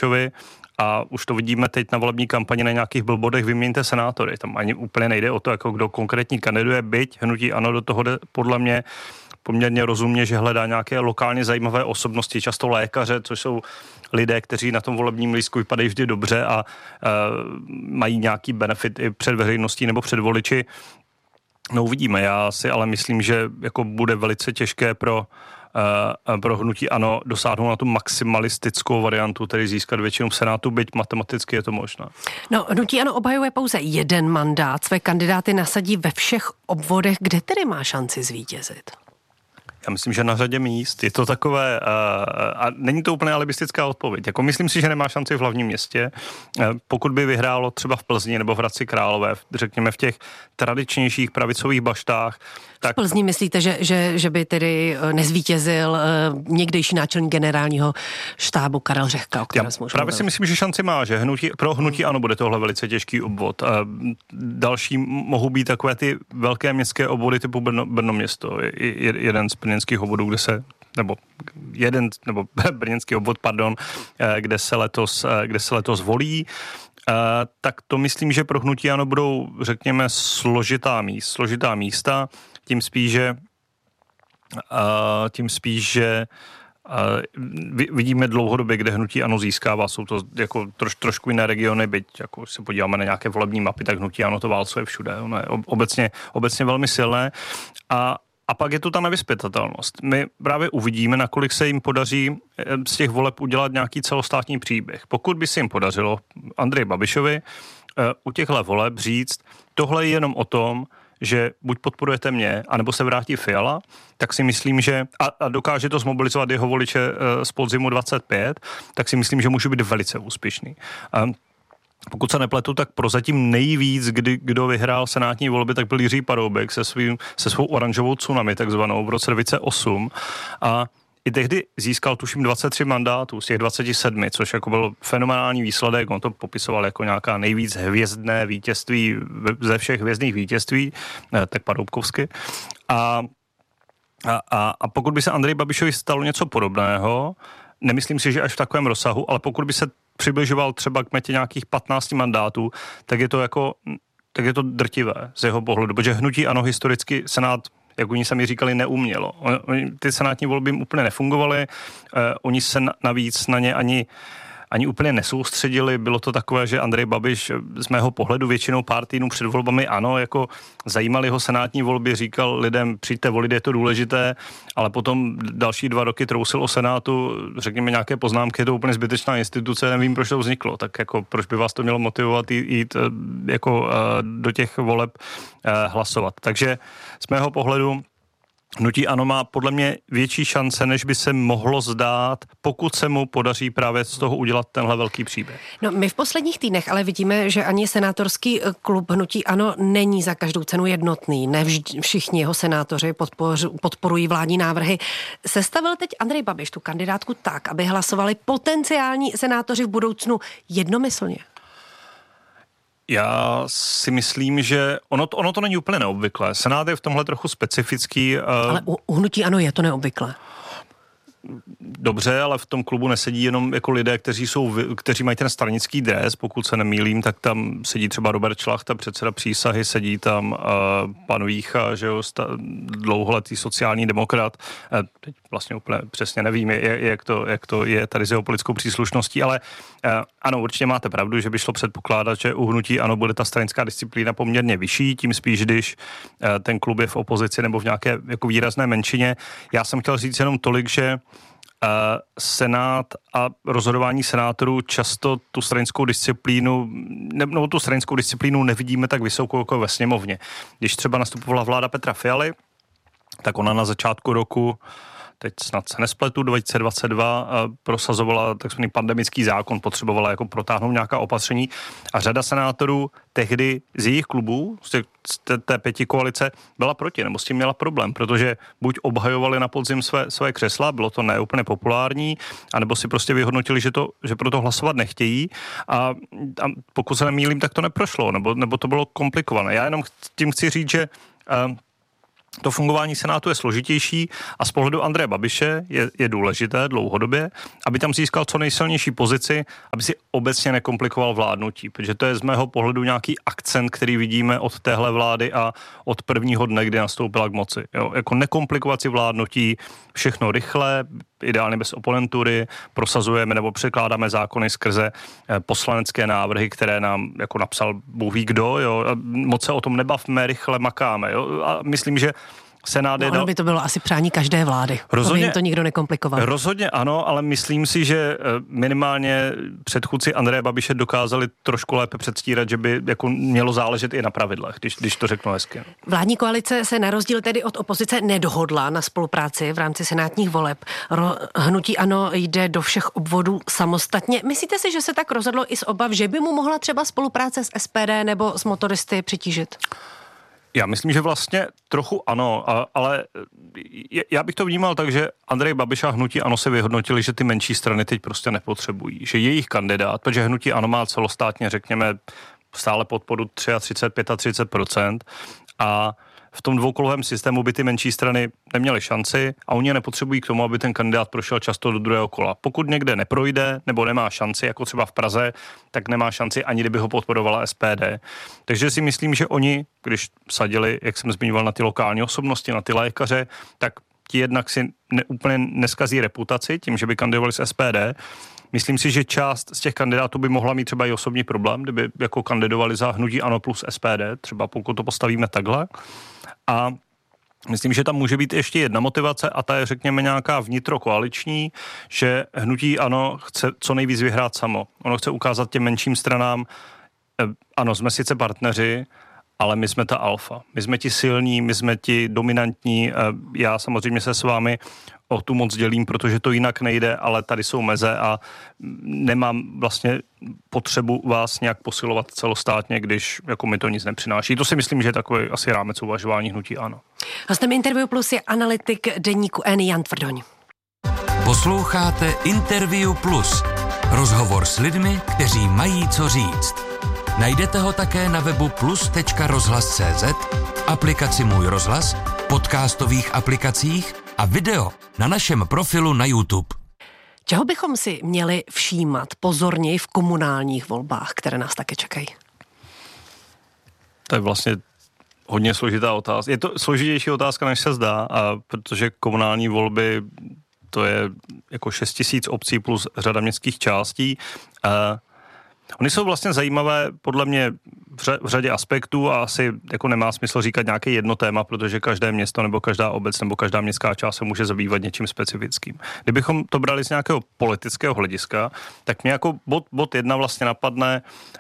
Babišovi a už to vidíme teď na volební kampani na nějakých billboardech, vyměňte senátory. Tam ani úplně nejde o to, jako kdo konkrétní kandiduje, byť hnutí ANO do toho jde podle mě poměrně rozumně, že hledá nějaké lokálně zajímavé osobnosti, často lékaře, což jsou lidé, kteří na tom volebním lístku vypadají vždy dobře a mají nějaký benefit i před veřejností nebo před voliči. No uvidíme, já si ale myslím, že jako bude velice těžké pro hnutí ANO dosáhnout na tu maximalistickou variantu, tedy získat většinu v Senátu, byť matematicky je to možné. No, hnutí ANO obhajuje pouze jeden mandát, své kandidáty nasadí ve všech obvodech, kde tedy má šanci zvítězit? Já myslím, že na řadě míst. Je to takové, a není to úplně alibistická odpověď. Jako myslím si, že nemá šanci v hlavním městě. Pokud by vyhrálo třeba v Plzni nebo v Hradci Králové, řekněme v těch tradičnějších pravicových baštách, tak... V Plzni myslíte, že by tedy nezvítězil někdejší náčelník generálního štábu Karel Řehka, o kterém jsme už právě si myslím, že šanci má, že pro hnutí ANO bude tohle velice těžký obvod. Další mohou být takové ty velké městské obvody typu Brno město. Jeden z brněnských obvodů, brněnský obvod, kde se letos volí. Tak to myslím, že pro hnutí ANO budou, řekněme, složitá místa, tím spíš, že vidíme dlouhodobě, kde hnutí ANO získává, jsou to jako trošku jiné regiony, byť jako se podíváme na nějaké volební mapy, tak hnutí ANO to válcuje všude, ono je obecně velmi silné a pak je tu ta nevyzpytatelnost. My právě uvidíme, nakolik se jim podaří z těch voleb udělat nějaký celostátní příběh. Pokud by se jim podařilo Andreji Babišovi u těchto voleb říct, tohle je jenom o tom, že buď podporujete mě, anebo se vrátí Fiala, tak si myslím, že a dokáže to zmobilizovat jeho voliče z podzimu 25, tak si myslím, že může být velice úspěšný. Pokud se nepletu, tak prozatím nejvíc, kdo vyhrál senátní volby, tak byl Jiří Paroubek se svou oranžovou tsunami, takzvanou, v roce 2008. A i tehdy získal, tuším, 23 mandátů z těch 27, což jako byl fenomenální výsledek. On to popisoval jako nějaká nejvíc hvězdné vítězství ze všech hvězdných vítězství, tak paroubkovsky. A pokud by se Andreji Babišovi stalo něco podobného, nemyslím si, že až v takovém rozsahu, ale pokud by se přibližoval třeba k metě nějakých 15 mandátů, tak je to drtivé z jeho pohledu, protože hnutí ANO historicky Senát, jak oni sami říkali, neumělo. Ty senátní volby jim úplně nefungovaly, oni se navíc na ně ani úplně nesoustředili. Bylo to takové, že Andrej Babiš z mého pohledu většinou pár týdnů před volbami ano, jako zajímaly ho senátní volby, říkal lidem, přijďte volit, je to důležité, ale potom další 2 roky trousil o Senátu, řekněme nějaké poznámky, je to úplně zbytečná instituce, nevím, proč to vzniklo, tak jako proč by vás to mělo motivovat jít jako do těch voleb hlasovat. Takže z mého pohledu hnutí ANO má podle mě větší šance, než by se mohlo zdát, pokud se mu podaří právě z toho udělat tenhle velký příběh. No, my v posledních týdnech ale vidíme, že ani senátorský klub hnutí ANO není za každou cenu jednotný. Ne všichni jeho senátoři podporují vládní návrhy. Sestavil teď Andrej Babiš tu kandidátku tak, aby hlasovali potenciální senátoři v budoucnu jednomyslně? Já si myslím, že ono to není úplně neobvyklé. Senát je v tomhle trochu specifický. Ale u hnutí ANO je to neobvyklé. Dobře, ale v tom klubu nesedí jenom jako lidé, kteří mají ten stranický dres, pokud se nemýlím, tak tam sedí třeba Robert Šlachta, předseda Přísahy, sedí tam pan Vícha, že jo, dlouholetý sociální demokrat. Teď vlastně úplně přesně nevím, jak to je tady s jeho politickou příslušností, ale ano, určitě máte pravdu, že by šlo předpokládat, že u hnutí ANO bude ta stranická disciplína poměrně vyšší, tím spíš, když ten klub je v opozici nebo v nějaké jako výrazné menšině. Já jsem chtěl říct jenom tolik, že Senát a rozhodování senátorů často tu stranickou disciplínu nevidíme tak vysokou jako ve sněmovně. Když třeba nastupovala vláda Petra Fialy, tak ona na začátku roku, teď snad se nespletu, 2022 prosazovala takzvaný pandemický zákon, potřebovala jako protáhnout nějaká opatření a řada senátorů tehdy z jejich klubů, z té pětikoalice, byla proti, nebo s tím měla problém, protože buď obhajovali na podzim své křesla, bylo to neúplně populární, anebo si prostě vyhodnotili, že pro to hlasovat nechtějí a pokud se nemýlím, tak to neprošlo, nebo to bylo komplikované. Já jenom tím chci říct, že to fungování Senátu je složitější a z pohledu Andreje Babiše je důležité dlouhodobě, aby tam získal co nejsilnější pozici, aby si obecně nekomplikoval vládnutí, protože to je z mého pohledu nějaký akcent, který vidíme od téhle vlády a od prvního dne, kdy nastoupila k moci. Jo? Jako nekomplikovat si vládnutí, všechno rychle, ideálně bez oponentury, prosazujeme nebo překládáme zákony skrze poslanecké návrhy, které nám jako napsal Bůh ví kdo, jo? A moc se o tom nebavme, rychle makáme. Jo? A myslím, že Senát ono by to bylo asi přání každé vlády. Rozhodně, to nikdo nekomplikoval. Rozhodně ano, ale myslím si, že minimálně předchůdci Andreje Babiše dokázali trošku lépe předstírat, že by jako mělo záležet i na pravidlech, když to řeknu hezky. Vládní koalice se na rozdíl tedy od opozice nedohodla na spolupráci v rámci senátních voleb. Hnutí ANO jde do všech obvodů samostatně. Myslíte si, že se tak rozhodlo i z obav, že by mu mohla třeba spolupráce s SPD nebo s motoristy přitížit? Já myslím, že vlastně trochu ano, ale já bych to vnímal tak, že Andrej Babiš a hnutí ANO se vyhodnotili, že ty menší strany teď prostě nepotřebují, že jejich kandidát, protože hnutí ANO má celostátně, řekněme, stále podporu 33-35% a v tom dvoukolovém systému by ty menší strany neměly šanci a oni je nepotřebují k tomu, aby ten kandidát prošel často do druhého kola. Pokud někde neprojde nebo nemá šanci, jako třeba v Praze, tak nemá šanci ani kdyby ho podporovala SPD. Takže si myslím, že oni, když sadili, jak jsem zmiňoval, na ty lokální osobnosti, na ty lékaře, tak ti jednak si úplně neskazí reputaci tím, že by kandidovali z SPD. Myslím si, že část z těch kandidátů by mohla mít třeba i osobní problém, kdyby jako kandidovali za hnutí ANO plus SPD, třeba pokud to postavíme takhle. A myslím, že tam může být ještě jedna motivace a ta je, řekněme, nějaká vnitrokoaliční, že hnutí ANO chce co nejvíc vyhrát samo. Ono chce ukázat těm menším stranám, ano, jsme sice partneři, ale my jsme ta alfa. My jsme ti silní, my jsme ti dominantní. Já samozřejmě se s vámi o tu moc dělím, protože to jinak nejde, ale tady jsou meze a nemám vlastně potřebu vás nějak posilovat celostátně, když jako mi to nic nepřináší. To si myslím, že je takový asi rámec uvažování hnutí ANO. Hostem Interview Plus je analytik deníku N Jan Tvrdoň. Posloucháte Interview Plus. Rozhovor s lidmi, kteří mají co říct. Najdete ho také na webu plus.rozhlas.cz, aplikaci Můj rozhlas, podcastových aplikacích a video na našem profilu na YouTube. Čeho bychom si měli všímat pozorněji v komunálních volbách, které nás také čekají? To je vlastně hodně složitá otázka. Je to složitější otázka, než se zdá, protože komunální volby, to je jako 6 000 obcí plus řada městských částí. Oni jsou vlastně zajímavé podle mě v řadě aspektů a asi jako nemá smysl říkat nějaké jedno téma, protože každé město nebo každá obec nebo každá městská část se může zabývat něčím specifickým. Kdybychom to brali z nějakého politického hlediska, tak mě jako bod 1 vlastně napadne,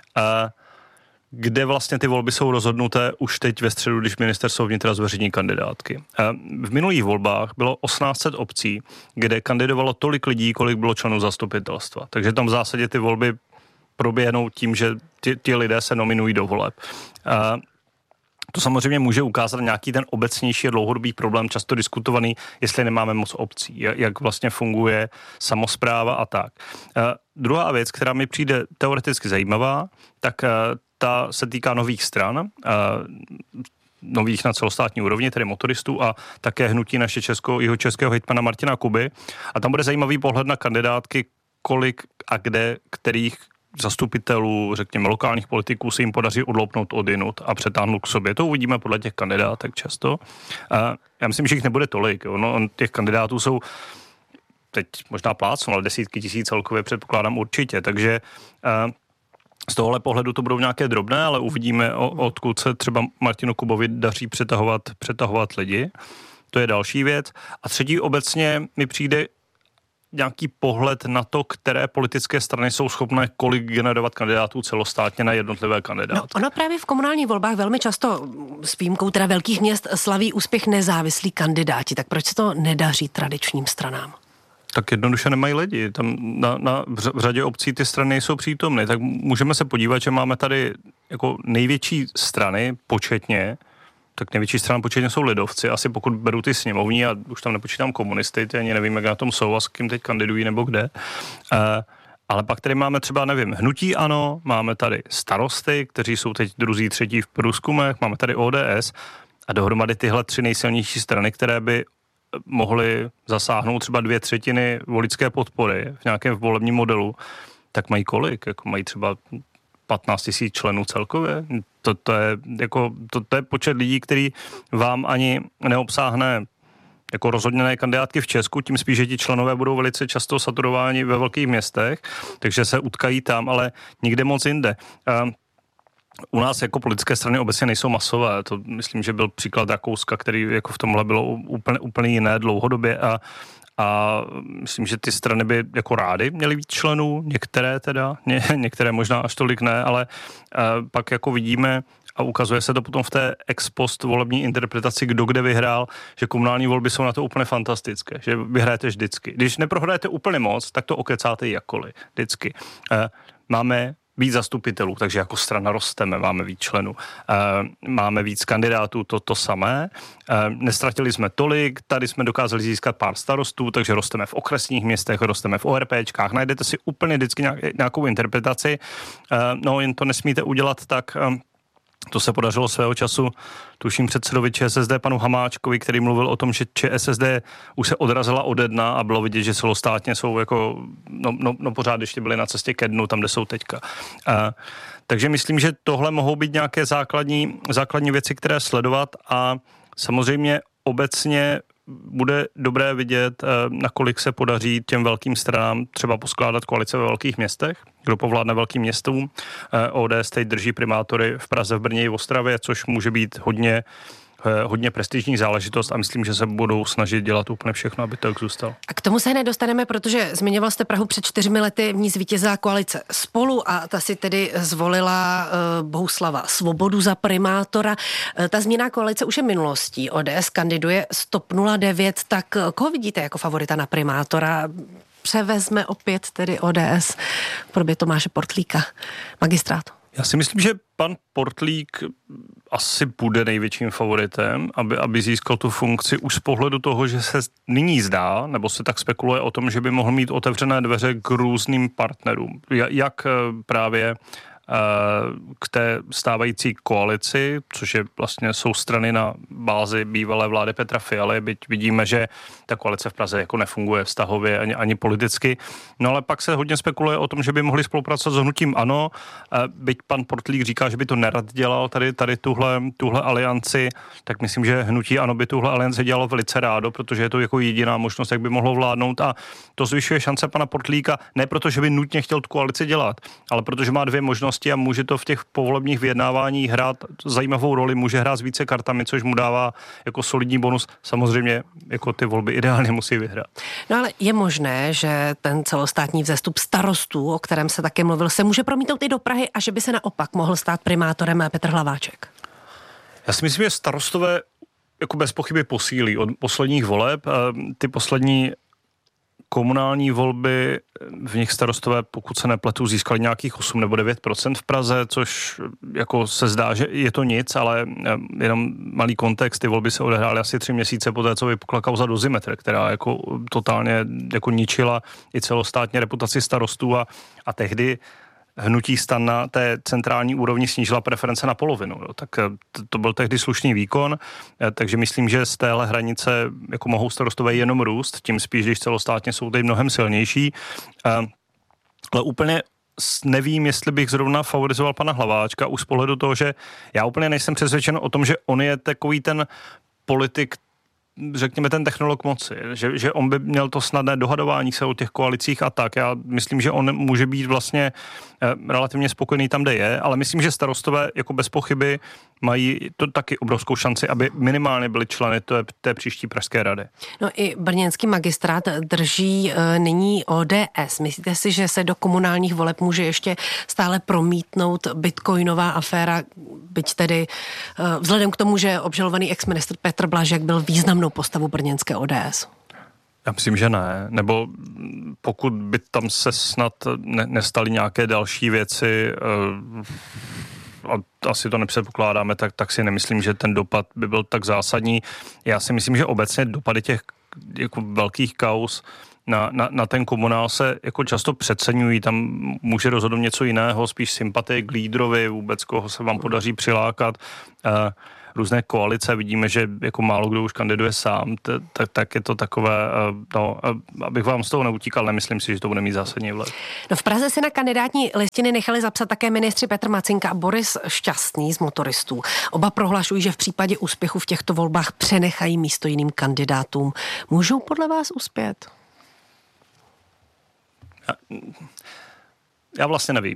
kde vlastně ty volby jsou rozhodnuté už teď ve středu, když ministerstvo vnitra zveřejní kandidátky. V minulých volbách bylo 1800 obcí, kde kandidovalo tolik lidí, kolik bylo členů zastupitelstva. Takže tam v zásadě ty volby proběhnou tím, že ti lidé se nominují do voleb. To samozřejmě může ukázat nějaký ten obecnější a dlouhodobý problém, často diskutovaný, jestli nemáme moc obcí, jak vlastně funguje samospráva a tak. Druhá věc, která mi přijde teoreticky zajímavá, tak ta se týká nových stran, nových na celostátní úrovni, tedy motoristů a také hnutí naše jihočeského hejtmana Martina Kuby. A tam bude zajímavý pohled na kandidátky, kolik a kde, kterých zastupitelů, řekněme, lokálních politiků se jim podaří odloupnout odinut a přetáhnout k sobě. To uvidíme podle těch kandidátek často. Já myslím, že jich nebude tolik. Těch kandidátů jsou teď možná plácnu, ale desítky tisíc celkově předpokládám určitě. Takže z tohohle pohledu to budou nějaké drobné, ale uvidíme, odkud se třeba Martinu Kubovi daří přetahovat lidi. To je další věc. A třetí obecně mi přijde nějaký pohled na to, které politické strany jsou schopné kolik generovat kandidátů celostátně na jednotlivé kandidátky. No, ono právě v komunálních volbách velmi často s výjimkou teda velkých měst slaví úspěch nezávislí kandidáti. Tak proč se to nedaří tradičním stranám? Tak jednoduše nemají lidi. Tam v řadě obcí ty strany jsou přítomny. Tak můžeme se podívat, že máme tady jako největší strany početně, tak největší strana početně jsou lidovci, asi pokud beru ty sněmovní a už tam nepočítám komunisty, ty ani nevím, jak na tom jsou a s kým teď kandidují nebo kde. Ale pak tady máme třeba, nevím, hnutí ANO, máme tady starosty, kteří jsou teď druzí, třetí v průzkumech, máme tady ODS A dohromady tyhle 3 nejsilnější strany, které by mohly zasáhnout třeba 2/3 voličské podpory v nějakém volebním modelu, tak mají kolik? Jako mají třeba 15 000 členů celkově? To je počet lidí, který vám ani neobsáhne jako rozhodněné kandidátky v Česku, tím spíš, že ti členové budou velice často saturováni ve velkých městech, takže se utkají tam, ale nikde moc jinde. U nás jako politické strany obecně nejsou masové, to myslím, že byl příklad Rakouska, který jako v tomhle bylo úplně jiné dlouhodobě a myslím, že ty strany by jako rády měly víc členů, některé možná až tolik ne, ale pak jako vidíme a ukazuje se to potom v té ex post volební interpretaci, kdo kde vyhrál, že komunální volby jsou na to úplně fantastické, že vyhrajete vždycky. Když neprohrajete úplně moc, tak to okecáte jakkoliv, vždycky. Máme víc zastupitelů, takže jako strana rosteme, máme víc členů, máme víc kandidátů, to samé. Nestratili jsme tolik, tady jsme dokázali získat pár starostů, takže rosteme v okresních městech, rosteme v ORPčkách, najdete si úplně vždycky nějakou interpretaci, no jen to nesmíte udělat tak. To se podařilo svého času, tuším předsedovi ČSSD panu Hamáčkovi, který mluvil o tom, že ČSSD už se odrazila ode dna a bylo vidět, že celostátně jsou jako, pořád ještě byli na cestě ke dnu, tam, kde jsou teďka. Takže myslím, že tohle mohou být nějaké základní věci, které sledovat a samozřejmě obecně bude dobré vidět, nakolik se podaří těm velkým stranám třeba poskládat koalice ve velkých městech, kdo povládne velkým městům. ODS teď drží primátory v Praze, v Brně i v Ostravě, což může být hodně prestižní záležitost a myslím, že se budou snažit dělat úplně všechno, aby to tak zůstalo. A k tomu se nedostaneme, protože zmiňoval jste Prahu před 4 lety, v ní zvítězila koalice Spolu a ta si tedy zvolila Bohuslava Svobodu za primátora. Ta změná koalice už je minulostí. ODS kandiduje z TOP 09, tak koho vidíte jako favorita na primátora? Převezme opět tedy ODS v podobě Tomáše Portlíka, magistrátu. Já si myslím, že pan Portlík asi bude největším favoritem, aby získal tu funkci už z pohledu toho, že se nyní zdá, nebo se tak spekuluje o tom, že by mohl mít otevřené dveře k různým partnerům. Jak právě k té stávající koalici, což je vlastně jsou strany na bázi bývalé vlády Petra Fialy, byť vidíme, že ta koalice v Praze jako nefunguje vztahově ani politicky. No ale pak se hodně spekuluje o tom, že by mohli spolupracovat s hnutím ANO, byť pan Portlík říká, že by to nerad dělal tady tuhle alianci, tak myslím, že hnutí ANO by tuhle alianci dělalo velice rádo, protože je to jako jediná možnost, jak by mohlo vládnout a to zvyšuje šance pana Portlíka, ne proto, že by nutně chtěl tu koalici dělat, ale protože má 2 možnosti a může to v těch povolebních vyjednáváních hrát zajímavou roli, může hrát s více kartami, což mu dává jako solidní bonus. Samozřejmě jako ty volby ideálně musí vyhrát. No ale je možné, že ten celostátní vzestup starostů, o kterém se také mluvil, se může promítnout i do Prahy a že by se naopak mohl stát primátorem Petr Hlaváček? Já si myslím, že starostové jako bez pochyby posílí od posledních voleb. Ty poslední komunální volby, v nich starostové, pokud se nepletu, získali nějakých 8 nebo 9% v Praze, což jako se zdá, že je to nic, ale jenom malý kontext, ty volby se odehrály asi 3 měsíce poté, co vypukla kauza Dozimetr, která jako totálně jako ničila i celostátně reputaci starostů a tehdy hnutí STAN na té centrální úrovni snížila preference na polovinu. Jo. Tak to byl tehdy slušný výkon, takže myslím, že z téhle hranice jako mohou starostové jenom růst, tím spíš, když celostátně jsou tady mnohem silnější. Ale úplně nevím, jestli bych zrovna favorizoval pana Hlaváčka už z pohledu toho, že já úplně nejsem přesvědčen o tom, že on je takový ten politik, řekněme ten technolog moci, že on by měl to snadné dohadování se o těch koalicích a tak. Já myslím, že on může být vlastně relativně spokojený tam, kde je, ale myslím, že starostové jako bez pochyby mají to taky obrovskou šanci, aby minimálně byli členy té příští pražské rady. No i brněnský magistrát drží nyní ODS. Myslíte si, že se do komunálních voleb může ještě stále promítnout bitcoinová aféra, byť tedy vzhledem k tomu, že obžalovaný exministr Petr Blažek byl významnou postavou brněnské ODS? Já myslím, že ne. Nebo pokud by tam se snad nestaly nějaké další věci, a asi to nepředpokládáme, tak si nemyslím, že ten dopad by byl tak zásadní. Já si myslím, že obecně dopady těch jako velkých kauz na ten komunál se jako často přeceňují. Tam může rozhodnout něco jiného, spíš sympatie k lídrovi, vůbec koho se vám podaří přilákat. různé koalice, vidíme, že jako málo kdo už kandiduje sám, tak je to takové, abych vám z toho neutíkal, nemyslím si, že to bude mít zásadní vliv. No v Praze se na kandidátní listiny nechali zapsat také ministři Petr Macinka a Boris Šťastný z Motoristů. Oba prohlašují, že v případě úspěchu v těchto volbách přenechají místo jiným kandidátům. Můžou podle vás uspět? Já vlastně nevím.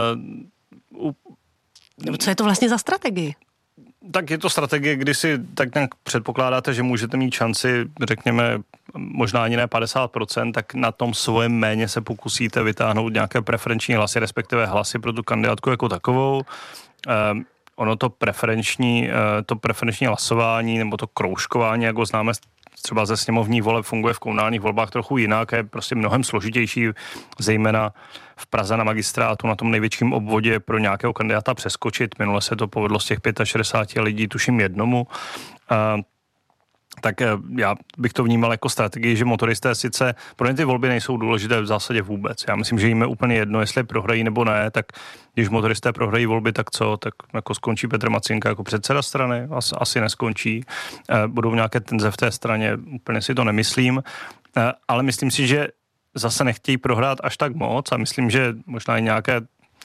Co je to vlastně za strategii? Tak je to strategie, kdy si tak nějak předpokládáte, že můžete mít šanci, řekněme, možná ani ne 50%, tak na tom svém méně se pokusíte vytáhnout nějaké preferenční hlasy, respektive hlasy pro tu kandidátku jako takovou. Ono to preferenční hlasování nebo to kroužkování, jak ho známe třeba ze sněmovní voleb, funguje v komunálních volbách trochu jinak, je prostě mnohem složitější, zejména v Praze na magistrátu, na tom největším obvodě pro nějakého kandidáta přeskočit. Minule se to povedlo z těch 65 lidí, tuším jednomu. Tak já bych to vnímal jako strategii, že motoristé sice, pro ně ty volby nejsou důležité v zásadě vůbec. Já myslím, že jim je úplně jedno, jestli prohrají nebo ne, tak když motoristé prohrají volby, tak co? Tak jako skončí Petr Macinka jako předseda strany? Asi neskončí. Budou nějaké tenze v té straně, úplně si to nemyslím, ale myslím si, že zase nechtějí prohrát až tak moc a myslím, že možná i nějaké,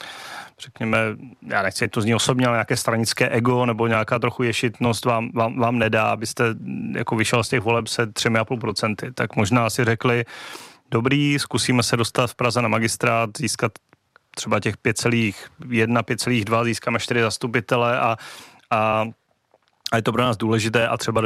řekněme, já nechci to zní osobně, ale nějaké stranické ego nebo nějaká trochu ješitnost vám nedá, abyste jako vyšel z těch voleb se 3,5%. Tak možná si řekli, dobrý, zkusíme se dostat v Praze na magistrát, získat třeba těch 5,1, 5,2, získáme 4 zastupitele a je to pro nás důležité a třeba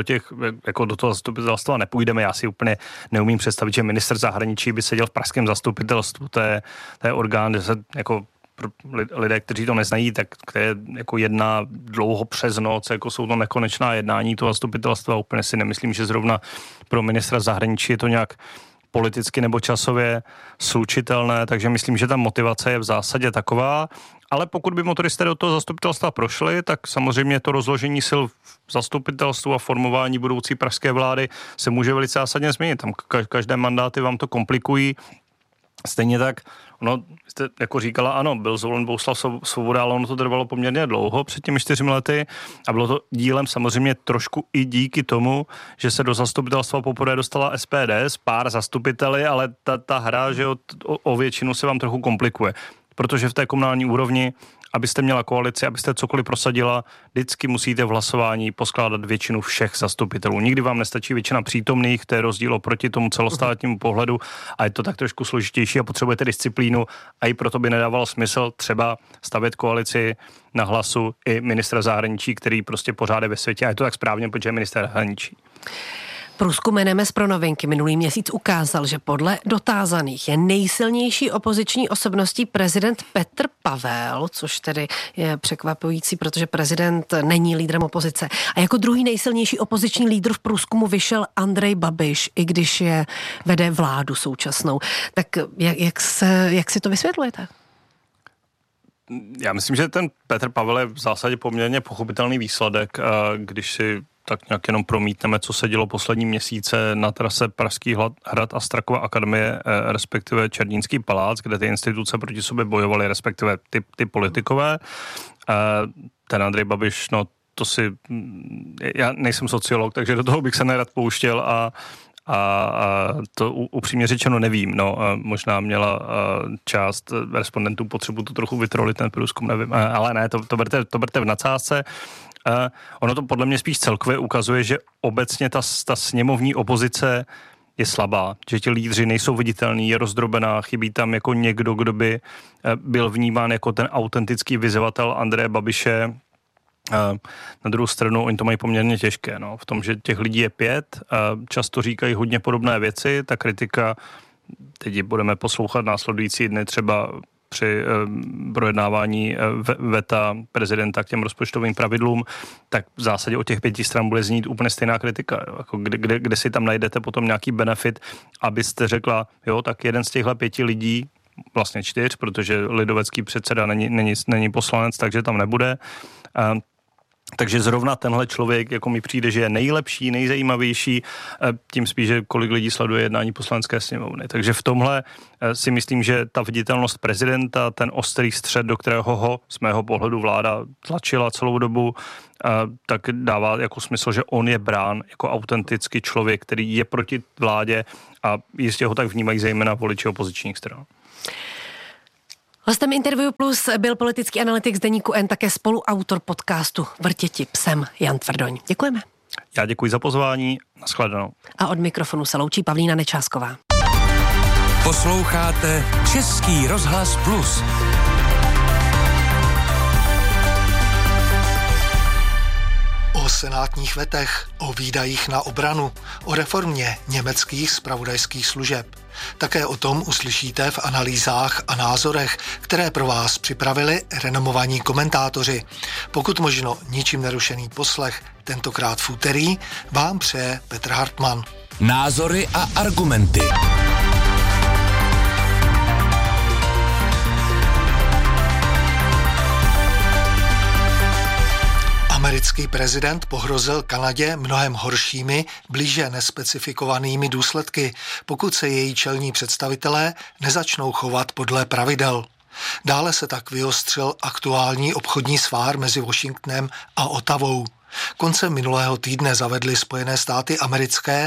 do toho zastupitelstva nepůjdeme. Já si úplně neumím představit, že ministr zahraničí by seděl v pražském zastupitelstvu, to je orgán, že se jako lidé, kteří to neznají, tak které jako jedná dlouho přes noc, jako jsou to nekonečná jednání toho zastupitelstva. Úplně si nemyslím, že zrovna pro ministra zahraničí je to nějak politicky nebo časově slučitelné, takže myslím, že ta motivace je v zásadě taková, ale pokud by motoristé do toho zastupitelstva prošli, tak samozřejmě to rozložení sil v zastupitelstvu a formování budoucí pražské vlády se může velice zásadně změnit. Tam každé mandáty vám to komplikují. Stejně tak, jste jako říkala, ano, byl zvolen Bohuslav Svoboda, ale ono to trvalo poměrně dlouho, před těmi 4 lety a bylo to dílem samozřejmě trošku i díky tomu, že se do zastupitelstva poprvé dostala SPD s pár zastupiteli, ale ta hra, že o většinu se vám trochu komplikuje, protože v té komunální úrovni, abyste měla koalici, abyste cokoliv prosadila, vždycky musíte v hlasování poskládat většinu všech zastupitelů. Nikdy vám nestačí většina přítomných, to je rozdíl oproti tomu celostátnímu pohledu a je to tak trošku složitější a potřebujete disciplínu a i proto by nedávalo smysl třeba stavět koalici na hlasu i ministra zahraničí, který prostě pořád je ve světě a je to tak správně, protože je ministr zahraničí. Průzkum NMS pro Novinky minulý měsíc ukázal, že podle dotázaných je nejsilnější opoziční osobností prezident Petr Pavel, což tedy je překvapující, protože prezident není lídrem opozice. A jako druhý nejsilnější opoziční lídr v průzkumu vyšel Andrej Babiš, i když vede vládu současnou. Tak jak si to vysvětlujete? Já myslím, že ten Petr Pavel je v zásadě poměrně pochopitelný výsledek, když si tak nějak jenom promítneme, co se dělo poslední měsíce na trase Pražský hrad a Strakova akademie, respektive Černínský palác, kde ty instituce proti sobě bojovaly, respektive ty politikové. Ten Andrej Babiš, já nejsem sociolog, takže do toho bych se nerad pouštěl a to upřímně řečeno nevím. Možná měla část respondentů potřebu to trochu vytrolit, ten průzkum, nevím. Ale ne, to berte v nadsázce. Ono to podle mě spíš celkově ukazuje, že obecně ta sněmovní opozice je slabá, že ti lídři nejsou viditelní, je rozdrobená, chybí tam jako někdo, kdo by byl vnímán jako ten autentický vyzývatel Andreje Babiše. Na druhou stranu oni to mají poměrně těžké, v tom, že těch lidí je 5, často říkají hodně podobné věci, ta kritika, teď budeme poslouchat následující dny třeba při projednávání veta prezidenta k těm rozpočtovým pravidlům, tak v zásadě od těch 5 stran bude znít úplně stejná kritika. Jako kde si tam najdete potom nějaký benefit, abyste řekla, jo, tak jeden z těchto 5 lidí, vlastně 4, protože lidovecký předseda není poslanec, takže tam nebude, Takže zrovna tenhle člověk, jako mi přijde, že je nejlepší, nejzajímavější, tím spíš, že kolik lidí sleduje jednání Poslanecké sněmovny. Takže v tomhle si myslím, že ta viditelnost prezidenta, ten ostrý střed, do kterého ho z mého pohledu vláda tlačila celou dobu, tak dává jako smysl, že on je brán jako autentický člověk, který je proti vládě a jistě ho tak vnímají zejména voliči opozičních stran. Hostem Interview Plus byl politický analytik z deníku N, také spoluautor podcastu Vrtěti psem Jan Tvrdoň. Děkujeme. Já děkuji za pozvání, nashledanou. A od mikrofonu se loučí Pavlína Nečásková. Posloucháte Český rozhlas Plus. O senátních vetech, o výdajích na obranu, o reformě německých zpravodajských služeb. Také o tom uslyšíte v analýzách a názorech, které pro vás připravili renomovaní komentátoři. Pokud možno ničím nerušený poslech, tentokrát v úterý, vám přeje Petr Hartmann. Názory a argumenty. Americký prezident pohrozil Kanadě mnohem horšími, blíže nespecifikovanými důsledky, pokud se její čelní představitelé nezačnou chovat podle pravidel. Dále se tak vyostřil aktuální obchodní svár mezi Washingtonem a Ottawou. Koncem minulého týdne zavedly Spojené státy americké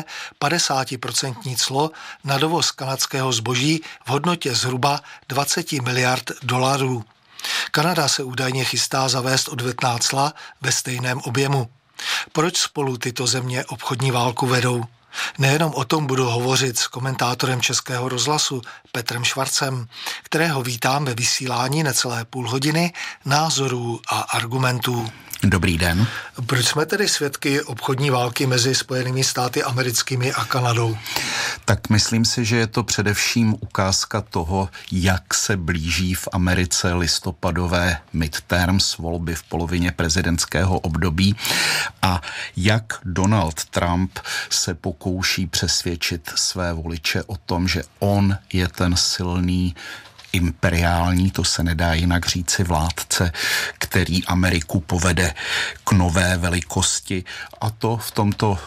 50% clo na dovoz kanadského zboží v hodnotě zhruba 20 miliard dolarů. Kanada se údajně chystá zavést odvetná cla ve stejném objemu. Proč spolu tyto země obchodní válku vedou? Nejenom o tom budu hovořit s komentátorem Českého rozhlasu Petrem Švarcem, kterého vítám ve vysílání necelé půl hodiny názorů a argumentů. Dobrý den. Proč jsme tedy svědky obchodní války mezi Spojenými státy americkými a Kanadou? Tak myslím si, že je to především ukázka toho, jak se blíží v Americe listopadové midterms, volby v polovině prezidentského období, a jak Donald Trump se pokouší přesvědčit své voliče o tom, že on je ten silný imperiální, to se nedá jinak říci, vládce, který Ameriku povede k nové velikosti, a to v tomto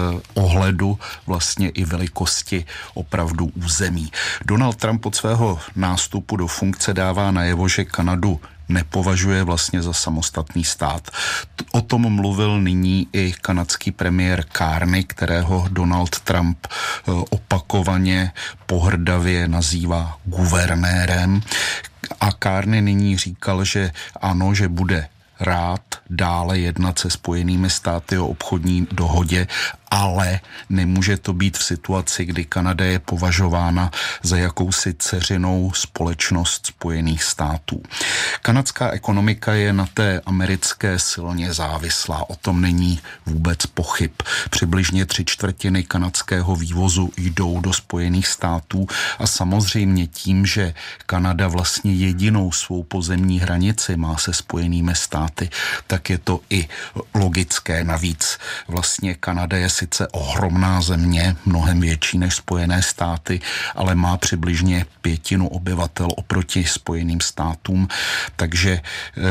ohledu vlastně i velikosti opravdu území. Donald Trump od svého nástupu do funkce dává najevo, že Kanadu nepovažuje vlastně za samostatný stát. O tom mluvil nyní i kanadský premiér Carney, kterého Donald Trump opakovaně pohrdavě nazývá guvernérem. A Carney nyní říkal, že ano, že bude rád dále jednat se Spojenými státy o obchodní dohodě, ale nemůže to být v situaci, kdy Kanada je považována za jakousi dceřinou společnost Spojených států. Kanadská ekonomika je na té americké silně závislá, o tom není vůbec pochyb. Přibližně 3/4 kanadského vývozu jdou do Spojených států a samozřejmě tím, že Kanada vlastně jedinou svou pozemní hranici má se Spojenými státy, tak je to i logické. Navíc vlastně Kanada je sice ohromná země, mnohem větší než Spojené státy, ale má přibližně 1/5 obyvatel oproti Spojeným státům, takže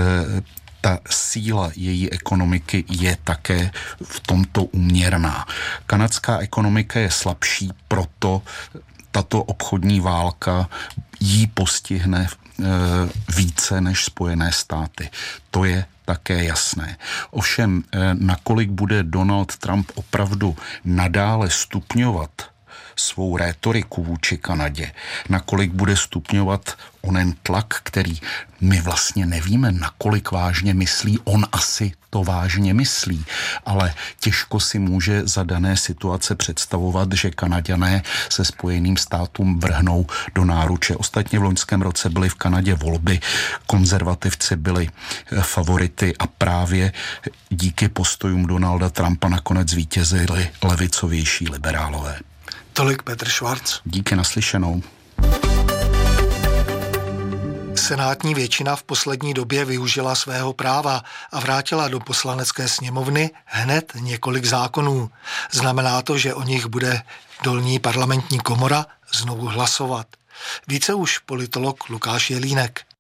ta síla její ekonomiky je také v tomto úměrná. Kanadská ekonomika je slabší, proto tato obchodní válka jí postihne více než Spojené státy. To je také jasné. Ovšem, nakolik bude Donald Trump opravdu nadále stupňovat svou rétoriku vůči Kanadě, nakolik bude stupňovat onen tlak, který my vlastně nevíme, nakolik vážně myslí, on asi to vážně myslí, ale těžko si může za dané situace představovat, že Kanaďané se Spojeným státům vrhnou do náruče. Ostatně v loňském roce byly v Kanadě volby, konzervativci byli favority a právě díky postojům Donalda Trumpa nakonec zvítězili levicovější liberálové. Tolik Petr Švarc. Díky, naslyšenou. Senátní většina v poslední době využila svého práva a vrátila do Poslanecké sněmovny hned několik zákonů. Znamená to, že o nich bude dolní parlamentní komora znovu hlasovat. Více už politolog Lukáš Jelínek.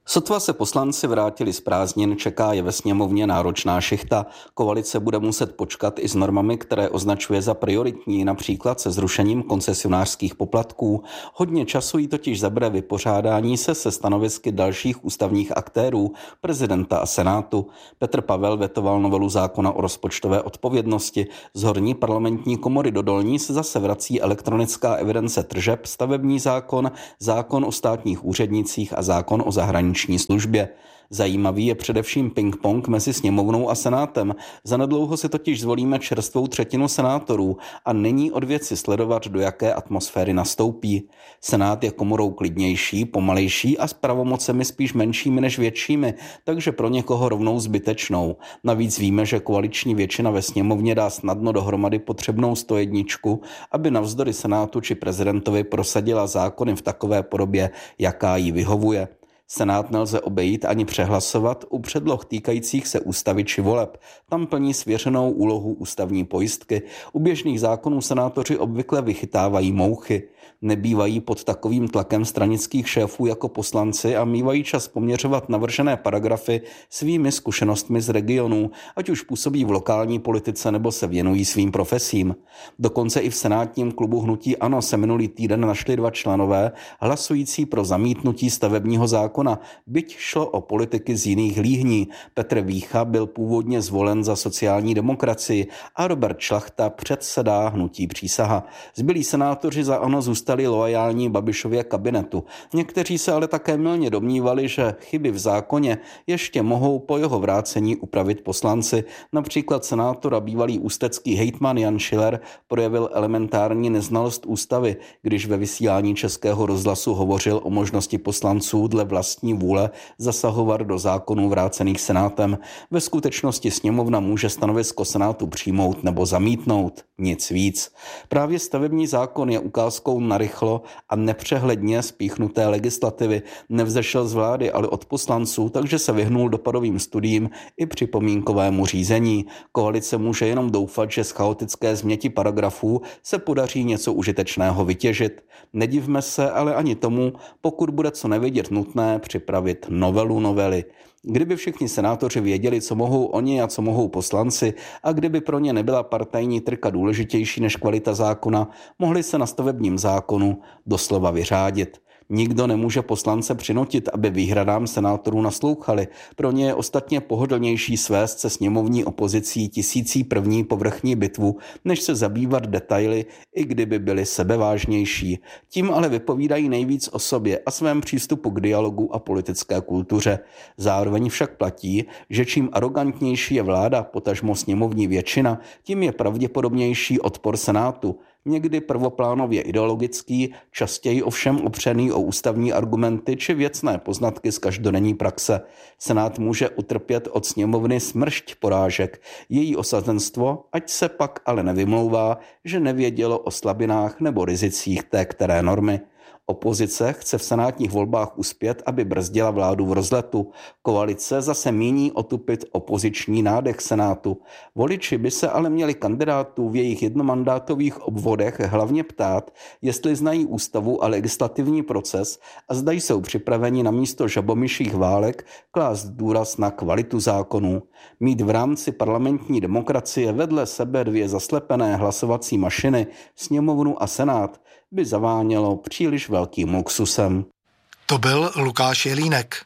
Sotva se poslanci vrátili z prázdnin, čeká je ve sněmovně náročná šichta. Koalice bude muset počkat i s normami, které označuje za prioritní, například se zrušením koncesionářských poplatků. Hodně času jí totiž zabere vypořádání se stanovisky dalších ústavních aktérů, prezidenta a senátu. Petr Pavel vetoval novelu zákona o rozpočtové odpovědnosti. Z horní parlamentní komory do dolní se zase vrací elektronická evidence tržeb, stavební zákon, zákon o státních úřednicích a zákon o zahraniční službě. Zajímavý je především ping-pong mezi sněmovnou a senátem. Zanedlouho si totiž zvolíme čerstvou třetinu senátorů a není od věci sledovat, do jaké atmosféry nastoupí. Senát je komorou klidnější, pomalejší a s pravomocemi spíš menšími než většími, takže pro někoho rovnou zbytečnou. Navíc víme, že koaliční většina ve sněmovně dá snadno dohromady potřebnou 101, aby navzdory senátu či prezidentovi prosadila zákony v takové podobě, jaká jí vyhovuje. Senát nelze obejít ani přehlasovat u předloh týkajících se ústavy či voleb. Tam plní svěřenou úlohu ústavní pojistky. U běžných zákonů senátoři obvykle vychytávají mouchy. Nebývají pod takovým tlakem stranických šéfů jako poslanci a mívají čas poměřovat navržené paragrafy svými zkušenostmi z regionů, ať už působí v lokální politice nebo se věnují svým profesím. Dokonce i v senátním klubu hnutí ANO se minulý týden našli 2 členové hlasující pro zamítnutí stavebního zákona, byť šlo o politiky z jiných líhní. Petr Vícha byl původně zvolen za sociální demokracii a Robert Šlachta předsedá hnutí Přísaha. Zbylí senátoři za ANO zůstali loajální Babišově kabinetu. Někteří se ale také mylně domnívali, že chyby v zákoně ještě mohou po jeho vrácení upravit poslanci. Například senátor a bývalý ústecký hejtman Jan Schiller projevil elementární neznalost ústavy, když ve vysílání Českého rozhlasu hovořil o možnosti poslanců dle vlastní vůle zasahovat do zákonů vrácených senátem. Ve skutečnosti sněmovna může stanovisko senátu přijmout nebo zamítnout. Nic víc. Právě stavební zákon je ukázkou narychlo a nepřehledně spíchnuté legislativy. Nevzešel z vlády, ale od poslanců, takže se vyhnul dopadovým studiím i připomínkovému řízení. Koalice může jenom doufat, že z chaotické změti paragrafů se podaří něco užitečného vytěžit. Nedivme se ale ani tomu, pokud bude co nevědět nutné připravit novelu novely. Kdyby všichni senátoři věděli, co mohou oni a co mohou poslanci, a kdyby pro ně nebyla partajní trika důležitější než kvalita zákona, mohli se na stavebním zákonu doslova vyřádit. Nikdo nemůže poslance přinutit, aby výhradám senátorů naslouchali. Pro ně je ostatně pohodlnější svést se sněmovní opozicí 1001. povrchní bitvu, než se zabývat detaily, i kdyby byly sebevážnější. Tím ale vypovídají nejvíc o sobě a svém přístupu k dialogu a politické kultuře. Zároveň však platí, že čím arogantnější je vláda, potažmo sněmovní většina, tím je pravděpodobnější odpor senátu. Někdy prvoplánově ideologický, častěji ovšem opřený o ústavní argumenty či věcné poznatky z každodenní praxe. Senát může utrpět od sněmovny smršť porážek. Její osazenstvo, ať se pak ale nevymlouvá, že nevědělo o slabinách nebo rizicích té které normy. Opozice chce v senátních volbách uspět, aby brzdila vládu v rozletu. Koalice zase míní otupit opoziční nádech senátu. Voliči by se ale měli kandidátů v jejich jednomandátových obvodech hlavně ptát, jestli znají ústavu a legislativní proces a zda jsou připraveni na místo žabomyších válek klást důraz na kvalitu zákonů. Mít v rámci parlamentní demokracie vedle sebe 2 zaslepené hlasovací mašiny, sněmovnu a senát, by zavánělo příliš velkým luxusem. To byl Lukáš Jelínek.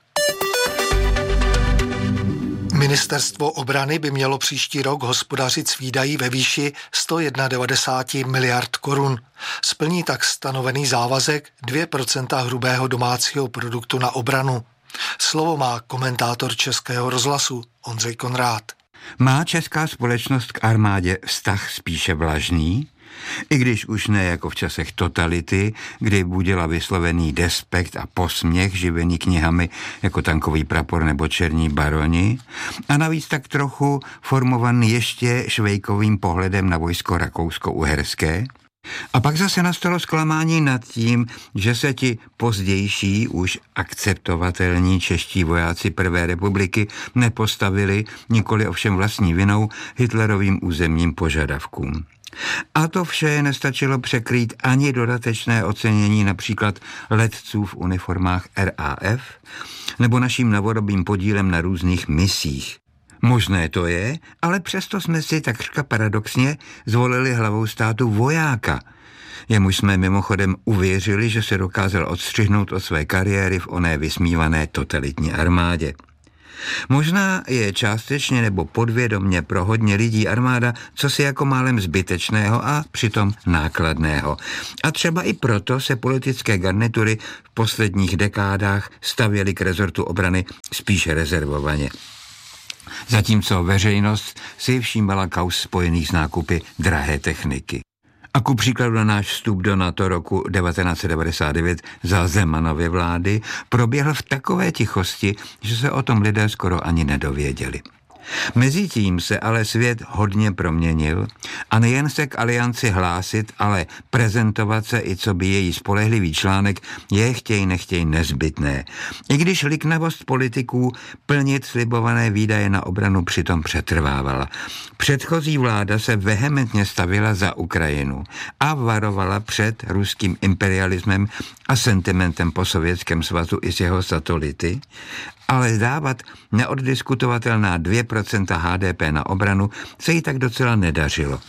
Ministerstvo obrany by mělo příští rok hospodařit s výdaji ve výši 191 miliard korun. Splní tak stanovený závazek 2% hrubého domácího produktu na obranu. Slovo má komentátor Českého rozhlasu Ondřej Konrád. Má česká společnost k armádě vztah spíše vlažný? I když už ne jako v časech totality, kdy budila vyslovený despekt a posměch živený knihami jako Tankový prapor nebo Černí baroni, a navíc tak trochu formovaný ještě Švejkovým pohledem na vojsko rakousko-uherské. A pak zase nastalo zklamání nad tím, že se ti pozdější už akceptovatelní čeští vojáci Prvé republiky nepostavili, nikoli ovšem vlastní vinou, Hitlerovým územním požadavkům. A to vše nestačilo překrýt ani dodatečné ocenění například letců v uniformách RAF nebo naším novodobým podílem na různých misích. Možné to je, ale přesto jsme si takřka paradoxně zvolili hlavou státu vojáka, jemuž jsme mimochodem uvěřili, že se dokázal odstřihnout od své kariéry v oné vysmívané totalitní armádě. Možná je částečně nebo podvědomně pro hodně lidí armáda cosi jako málem zbytečného a přitom nákladného. A třeba i proto se politické garnitury v posledních dekádách stavěly k rezortu obrany spíše rezervovaně. Zatímco veřejnost si všímala kauz spojených s nákupy drahé techniky. A ku příkladu na náš vstup do NATO roku 1999 za Zemanovy vlády proběhl v takové tichosti, že se o tom lidé skoro ani nedověděli. Mezitím se ale svět hodně proměnil a nejen se k alianci hlásit, ale prezentovat se i co by její spolehlivý článek je chtěj nechtěj nezbytné. I když liknavost politiků plnit slibované výdaje na obranu přitom přetrvávala. Předchozí vláda se vehementně stavila za Ukrajinu a varovala před ruským imperialismem a sentimentem po Sovětském svazu i s jeho satelity, ale dávat neoddiskutovatelná 2% HDP na obranu se jí tak docela nedařilo.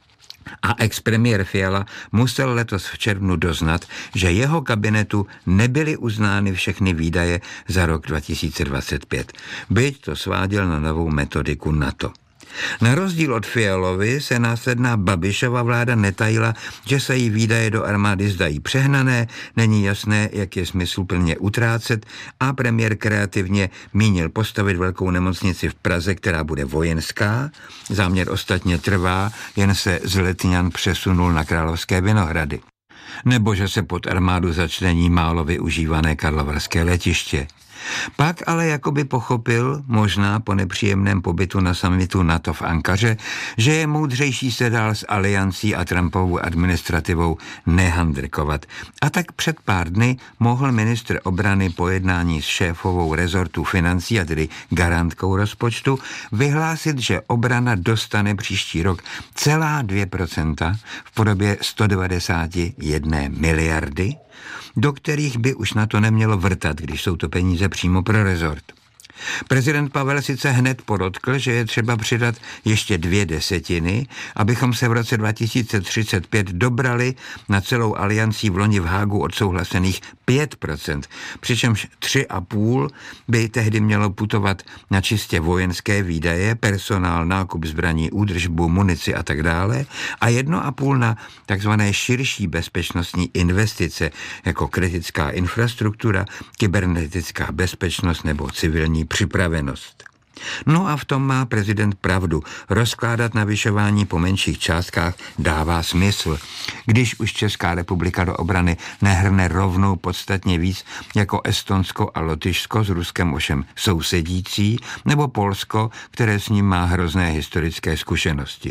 A ex-premiér Fiala musel letos v červnu doznat, že jeho kabinetu nebyly uznány všechny výdaje za rok 2025, byť to sváděl na novou metodiku NATO. Na rozdíl od Fialovy se následná Babišova vláda netajila, že se jí výdaje do armády zdají přehnané, není jasné, jak je smysluplně utrácet a premiér kreativně mínil postavit velkou nemocnici v Praze, která bude vojenská. Záměr ostatně trvá, jen se z Letňan přesunul na Královské Vinohrady. Nebo že se pod armádu začlení málo využívané karlovarské letiště. Pak ale jakoby pochopil, možná po nepříjemném pobytu na summitu NATO v Ankaře, že je moudřejší se dál s aliancí a Trumpovou administrativou nehandrkovat. A tak před pár dny mohl ministr obrany po jednání s šéfovou rezortu financí, a tedy garantkou rozpočtu, vyhlásit, že obrana dostane příští rok celá 2% v podobě 191 miliardy, do kterých by už na to nemělo vrtat, když jsou to peníze přímo pro rezort. Prezident Pavel sice hned podotkl, že je třeba přidat ještě 2/10, abychom se v roce 2035 dobrali na celou aliancí v loni v Hágu odsouhlasených 5%, přičemž 3,5 by tehdy mělo putovat na čistě vojenské výdaje, personál, nákup zbraní, údržbu, munici a tak dále, a 1,5 na takzvané širší bezpečnostní investice, jako kritická infrastruktura, kybernetická bezpečnost nebo civilní připravenost. No a v tom má prezident pravdu. Rozkládat navyšování po menších částkách dává smysl. Když už Česká republika do obrany nehrne rovnou podstatně víc jako Estonsko a Lotyšsko, s Ruskem ovšem sousedící, nebo Polsko, které s ním má hrozné historické zkušenosti.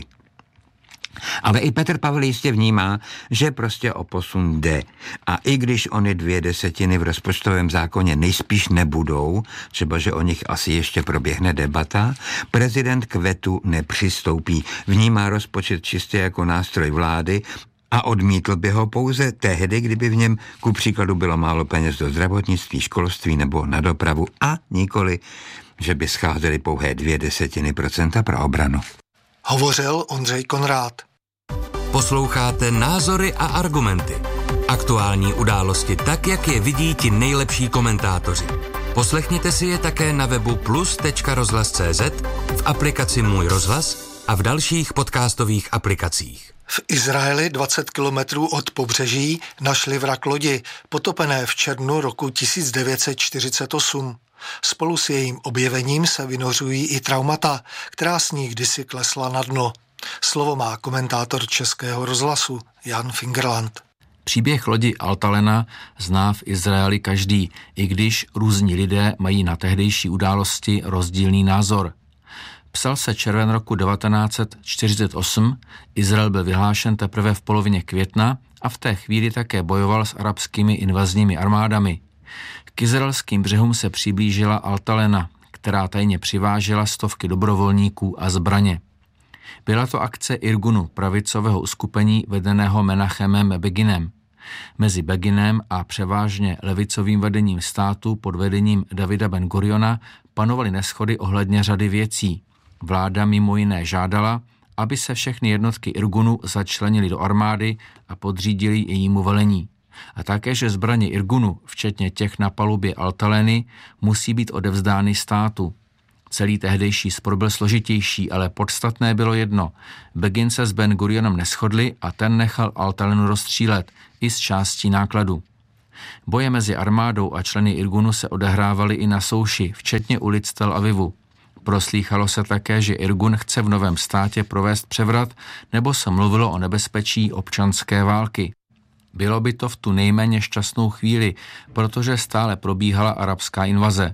Ale i Petr Pavel jistě vnímá, že prostě o posun jde. A i když ony 2/10 v rozpočtovém zákoně nejspíš nebudou, třeba že o nich asi ještě proběhne debata, prezident k vetu nepřistoupí. Vnímá rozpočet čistě jako nástroj vlády a odmítl by ho pouze tehdy, kdyby v něm ku příkladu bylo málo peněz do zdravotnictví, školství nebo na dopravu, a nikoli, že by scházely pouhé 2/10% pro obranu. Hovořil Ondřej Konrád. Posloucháte Názory a argumenty. Aktuální události tak, jak je vidí ti nejlepší komentátoři. Poslechněte si je také na webu plus.rozhlas.cz, v aplikaci Můj rozhlas a v dalších podcastových aplikacích. V Izraeli 20 kilometrů od pobřeží našli vrak lodi, potopené v červnu roku 1948. Spolu s jejím objevením se vynořují i traumata, která s ní kdysi klesla na dno. Slovo má komentátor Českého rozhlasu Jan Fingerland. Příběh lodi Altalena zná v Izraeli každý, i když různí lidé mají na tehdejší události rozdílný názor. Psal se červen roku 1948, Izrael byl vyhlášen teprve v polovině května a v té chvíli také bojoval s arabskými invazními armádami. K izraelským břehům se přiblížila Altalena, která tajně přivážela stovky dobrovolníků a zbraně. Byla to akce Irgunu, pravicového uskupení vedeného Menachemem Beginem. Mezi Beginem a převážně levicovým vedením státu pod vedením Davida Ben-Guriona panovaly neshody ohledně řady věcí. Vláda mimo jiné žádala, aby se všechny jednotky Irgunu začlenily do armády a podřídili jejímu velení. A také, že zbraně Irgunu, včetně těch na palubě Altaleny, musí být odevzdány státu. Celý tehdejší spor byl složitější, ale podstatné bylo jedno. Begin se s Ben-Gurionem neshodli a ten nechal Altalenu rozstřílet i z částí nákladu. Boje mezi armádou a členy Irgunu se odehrávaly i na souši, včetně ulic Tel Avivu. Proslýchalo se také, že Irgun chce v novém státě provést převrat, nebo se mluvilo o nebezpečí občanské války. Bylo by to v tu nejméně šťastnou chvíli, protože stále probíhala arabská invaze.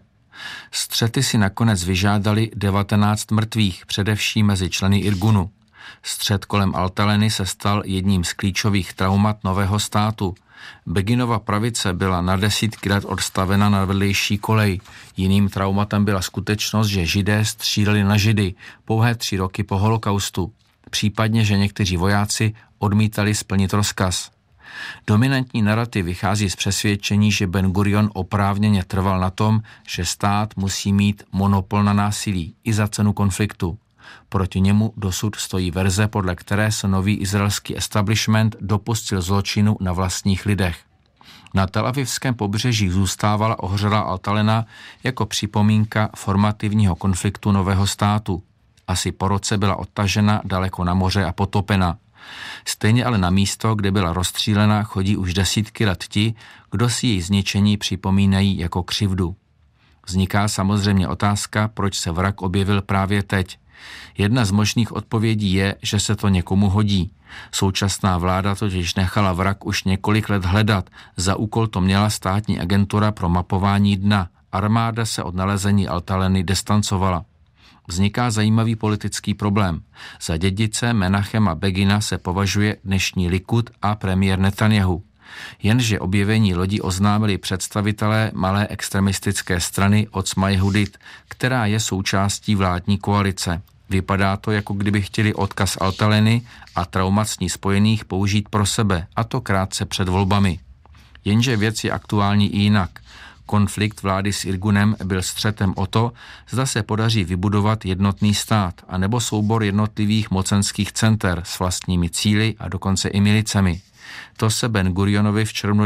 Střety si nakonec vyžádali 19 mrtvých, především mezi členy Irgunu. Střet kolem Altaleny se stal jedním z klíčových traumat nového státu. Beginova pravice byla na desítky let odstavena na vedlejší kolej. Jiným traumatem byla skutečnost, že Židé stříleli na Židy pouhé 3 roky po holokaustu. Případně, že někteří vojáci odmítali splnit rozkaz. Dominantní narrativ vychází z přesvědčení, že Ben-Gurion oprávněně trval na tom, že stát musí mít monopol na násilí i za cenu konfliktu. Proti němu dosud stojí verze, podle které se nový izraelský establishment dopustil zločinu na vlastních lidech. Na telavivském pobřeží zůstávala ohřelá Altalena jako připomínka formativního konfliktu nového státu. Asi po roce byla odtažena daleko na moře a potopena. Stejně ale na místo, kde byla rozstřílena, chodí už desítky let ti, kdo si její zničení připomínají jako křivdu. Vzniká samozřejmě otázka, proč se vrak objevil právě teď. Jedna z možných odpovědí je, že se to někomu hodí. Současná vláda totiž nechala vrak už několik let hledat, za úkol to měla státní agentura pro mapování dna. Armáda se od nalezení Altaleny distancovala. Vzniká zajímavý politický problém. Za dědice Menachema Begina se považuje dnešní Likud a premiér Netanjahu. Jenže objevení lodi oznámili představitelé malé extremistické strany Otzma Yehudit, která je součástí vládní koalice. Vypadá to, jako kdyby chtěli odkaz Altaleny a traumat s ní spojených použít pro sebe, a to krátce před volbami. Jenže věc je aktuální i jinak. Konflikt vlády s Irgunem byl střetem o to, zda se podaří vybudovat jednotný stát, anebo soubor jednotlivých mocenských center s vlastními cíli a dokonce i milicemi. To se Ben-Gurionovi v červnu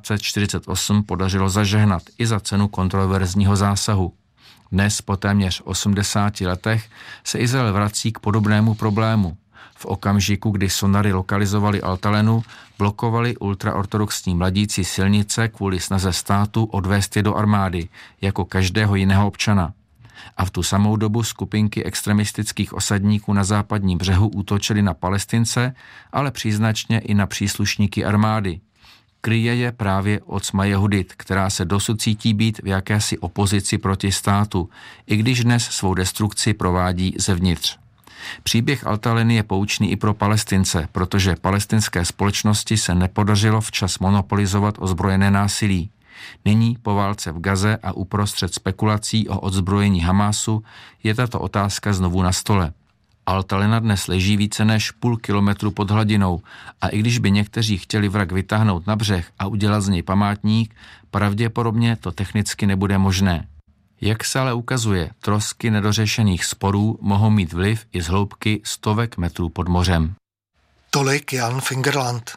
1948 podařilo zažehnat i za cenu kontroverzního zásahu. Dnes, po téměř 80 letech, se Izrael vrací k podobnému problému. V okamžiku, kdy sonary lokalizovali Altalenu, blokovali ultraortodoxní mladíci silnice kvůli snaze státu odvést je do armády, jako každého jiného občana. A v tu samou dobu skupinky extremistických osadníků na západním břehu útočily na Palestince, ale příznačně i na příslušníky armády. Kryje je právě Otzma Yehudit, která se dosud cítí být v jakési opozici proti státu, i když dnes svou destrukci provádí zevnitř. Příběh Altaleny je poučný i pro Palestince, protože palestinské společnosti se nepodařilo včas monopolizovat ozbrojené násilí. Nyní po válce v Gaze a uprostřed spekulací o odzbrojení Hamásu je tato otázka znovu na stole. Altalena dnes leží více než půl kilometru pod hladinou a i když by někteří chtěli vrak vytáhnout na břeh a udělat z něj památník, pravděpodobně to technicky nebude možné. Jak se ale ukazuje, trosky nedořešených sporů mohou mít vliv i z hloubky stovek metrů pod mořem. Tolik Jan Fingerland.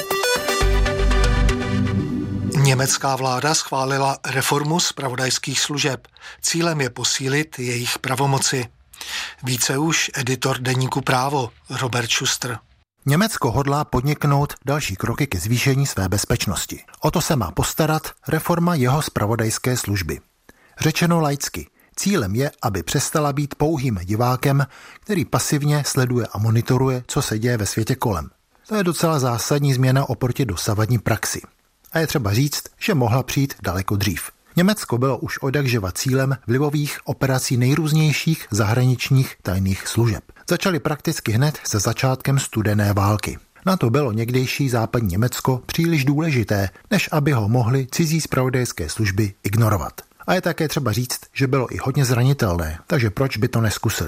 Německá vláda schválila reformu zpravodajských služeb. Cílem je posílit jejich pravomoci. Více už editor deníku Právo Robert Schuster. Německo hodlá podniknout další kroky ke zvýšení své bezpečnosti. O to se má postarat reforma jeho zpravodajské služby. Řečeno laicky, cílem je, aby přestala být pouhým divákem, který pasivně sleduje a monitoruje, co se děje ve světě kolem. To je docela zásadní změna oproti dosavadní praxi. A je třeba říct, že mohla přijít daleko dřív. Německo bylo už odjakživa cílem vlivových operací nejrůznějších zahraničních tajných služeb. Začaly prakticky hned se začátkem studené války. Na to bylo někdejší západní Německo příliš důležité, než aby ho mohly cizí zpravodajské služby ignorovat. A je také třeba říct, že bylo i hodně zranitelné, takže proč by to neskusili.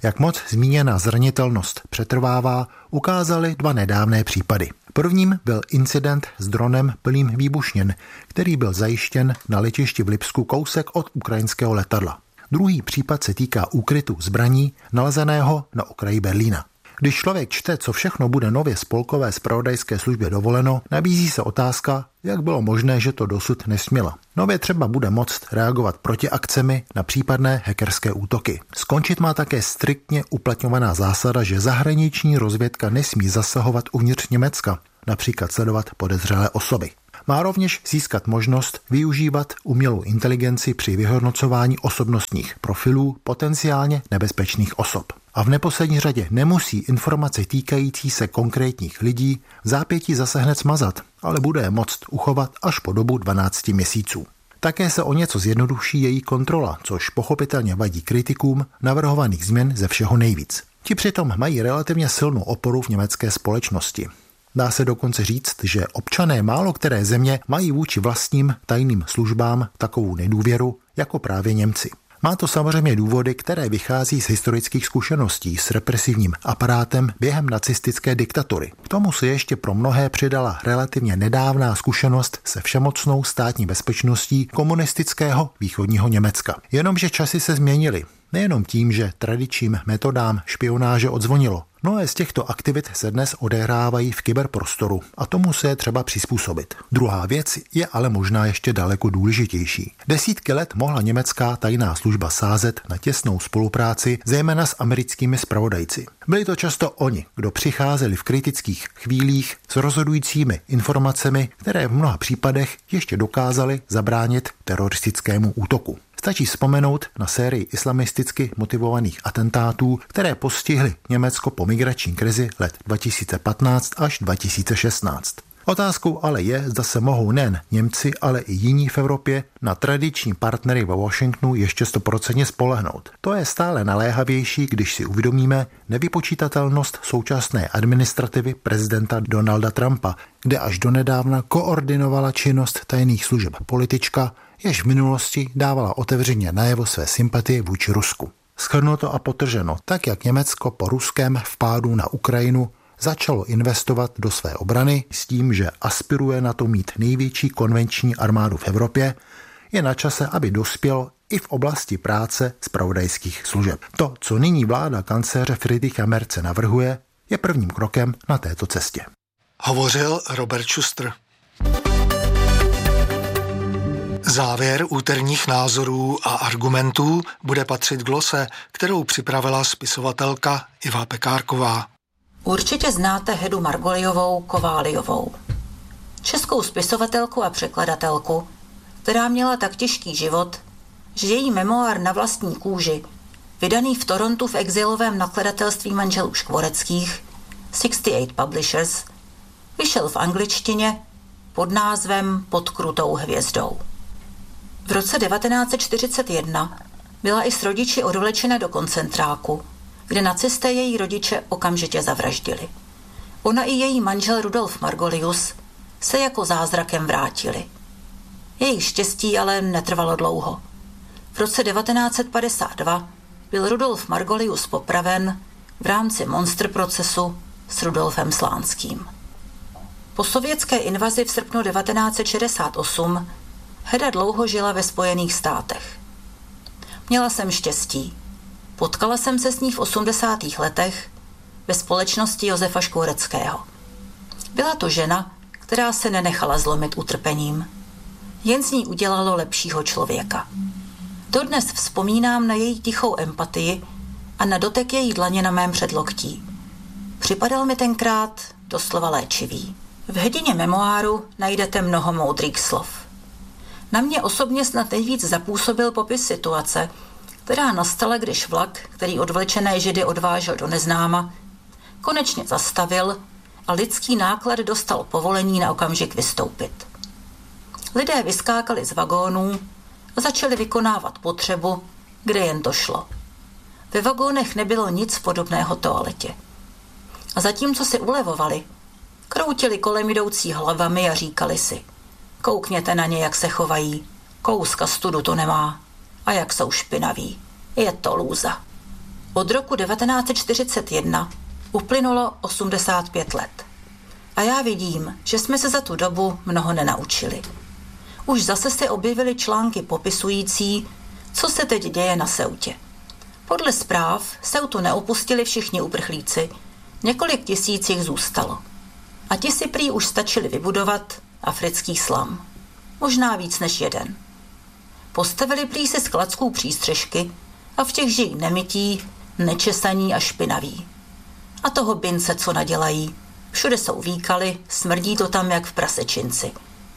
Jak moc zmíněná zranitelnost přetrvává, ukázaly 2 nedávné případy. Prvním byl incident s dronem plným výbušnin, který byl zajištěn na letišti v Lipsku kousek od ukrajinského letadla. Druhý případ se týká úkrytu zbraní nalezeného na okraji Berlína. Když člověk čte, co všechno bude nově spolkové zpravodajské službě dovoleno, nabízí se otázka, jak bylo možné, že to dosud nesměla. Nově třeba bude moct reagovat protiakcemi na případné hackerské útoky. Skončit má také striktně uplatňovaná zásada, že zahraniční rozvědka nesmí zasahovat uvnitř Německa, například sledovat podezřelé osoby. Má rovněž získat možnost využívat umělou inteligenci při vyhodnocování osobnostních profilů potenciálně nebezpečných osob. A v neposlední řadě nemusí informace týkající se konkrétních lidí v zápětí zase hned smazat, ale bude je moct uchovat až po dobu 12 měsíců. Také se o něco zjednoduší její kontrola, což pochopitelně vadí kritikům navrhovaných změn ze všeho nejvíc. Ti přitom mají relativně silnou oporu v německé společnosti. Dá se dokonce říct, že občané málo které země mají vůči vlastním tajným službám takovou nedůvěru jako právě Němci. Má to samozřejmě důvody, které vychází z historických zkušeností s represivním aparátem během nacistické diktatury. K tomu se ještě pro mnohé přidala relativně nedávná zkušenost se všemocnou státní bezpečností komunistického východního Německa. Jenomže časy se změnily. Nejenom tím, že tradičním metodám špionáže odzvonilo. Mnohé z těchto aktivit se dnes odehrávají v kyberprostoru a tomu se je třeba přizpůsobit. Druhá věc je ale možná ještě daleko důležitější. Desítky let mohla německá tajná služba sázet na těsnou spolupráci, zejména s americkými zpravodajci. Byli to často oni, kdo přicházeli v kritických chvílích s rozhodujícími informacemi, které v mnoha případech ještě dokázali zabránit teroristickému útoku. Stačí vzpomenout na sérii islamisticky motivovaných atentátů, které postihly Německo po migrační krizi let 2015 až 2016. Otázkou ale je, zda se mohou nejen Němci, ale i jiní v Evropě na tradiční partnery ve Washingtonu ještě 100% spolehnout. To je stále naléhavější, když si uvědomíme nevypočítatelnost současné administrativy prezidenta Donalda Trumpa, kde až donedávna koordinovala činnost tajných služeb politička, jež v minulosti dávala otevřeně najevo své sympatie vůči Rusku. Shrnuto a podtrženo, tak jak Německo po ruském vpádu na Ukrajinu začalo investovat do své obrany s tím, že aspiruje na to mít největší konvenční armádu v Evropě, je na čase, aby dospělo i v oblasti práce zpravodajských služeb. To, co nyní vláda kancléře Friedricha Merze navrhuje, je prvním krokem na této cestě. Hovořil Robert Schuster. Závěr úterních názorů a argumentů bude patřit glose, kterou připravila spisovatelka Iva Pekárková. Určitě znáte Hedu Margoliovou Kováliovou. Českou spisovatelku a překladatelku, která měla tak těžký život, že její memoár Na vlastní kůži, vydaný v Torontu v exilovém nakladatelství manželů Škvoreckých, 68 Publishers, vyšel v angličtině pod názvem Pod krutou hvězdou. V roce 1941 byla i s rodiči odvlečena do koncentráku, kde nacisté její rodiče okamžitě zavraždili. Ona i její manžel Rudolf Margolius se jako zázrakem vrátili. Jejich štěstí ale netrvalo dlouho. V roce 1952 byl Rudolf Margolius popraven v rámci monster procesu s Rudolfem Slánským. Po sovětské invazi v srpnu 1968 Heda dlouho žila ve Spojených státech. Měla jsem štěstí. Potkala jsem se s ní v 80. letech ve společnosti Josefa Škvoreckého. Byla to žena, která se nenechala zlomit utrpením. Jen z ní udělalo lepšího člověka. Dodnes vzpomínám na její tichou empatii a na dotek její dlaně na mém předloktí. Připadal mi tenkrát doslova léčivý. V Hedině memoáru najdete mnoho moudrých slov. Na mě osobně snad nejvíc zapůsobil popis situace, která nastala, když vlak, který odvlečené Židy odvážel do neznáma, konečně zastavil a lidský náklad dostal povolení na okamžik vystoupit. Lidé vyskákali z vagónů a začali vykonávat potřebu, kde jen to šlo. Ve vagónech nebylo nic podobného toaletě. A zatímco si ulevovali, kroutili kolem jdoucí hlavami a říkali si: koukněte na ně, jak se chovají, kouska studu to nemá. A jak jsou špinaví. Je to lůza. Od roku 1941 uplynulo 85 let. A já vidím, že jsme se za tu dobu mnoho nenaučili. Už zase se objevily články popisující, co se teď děje na Ceutě. Podle zpráv Ceutu neopustili všichni uprchlíci, několik tisíc jich zůstalo. A ti si prý už stačili vybudovat africký slam. Možná víc než jeden. Postavili prý si z klacků přístřežky a v těch žijí nemytí, nečesaní a špinaví. A toho bince, co nadělají. Všude jsou výkaly, smrdí to tam jak v prasečinci.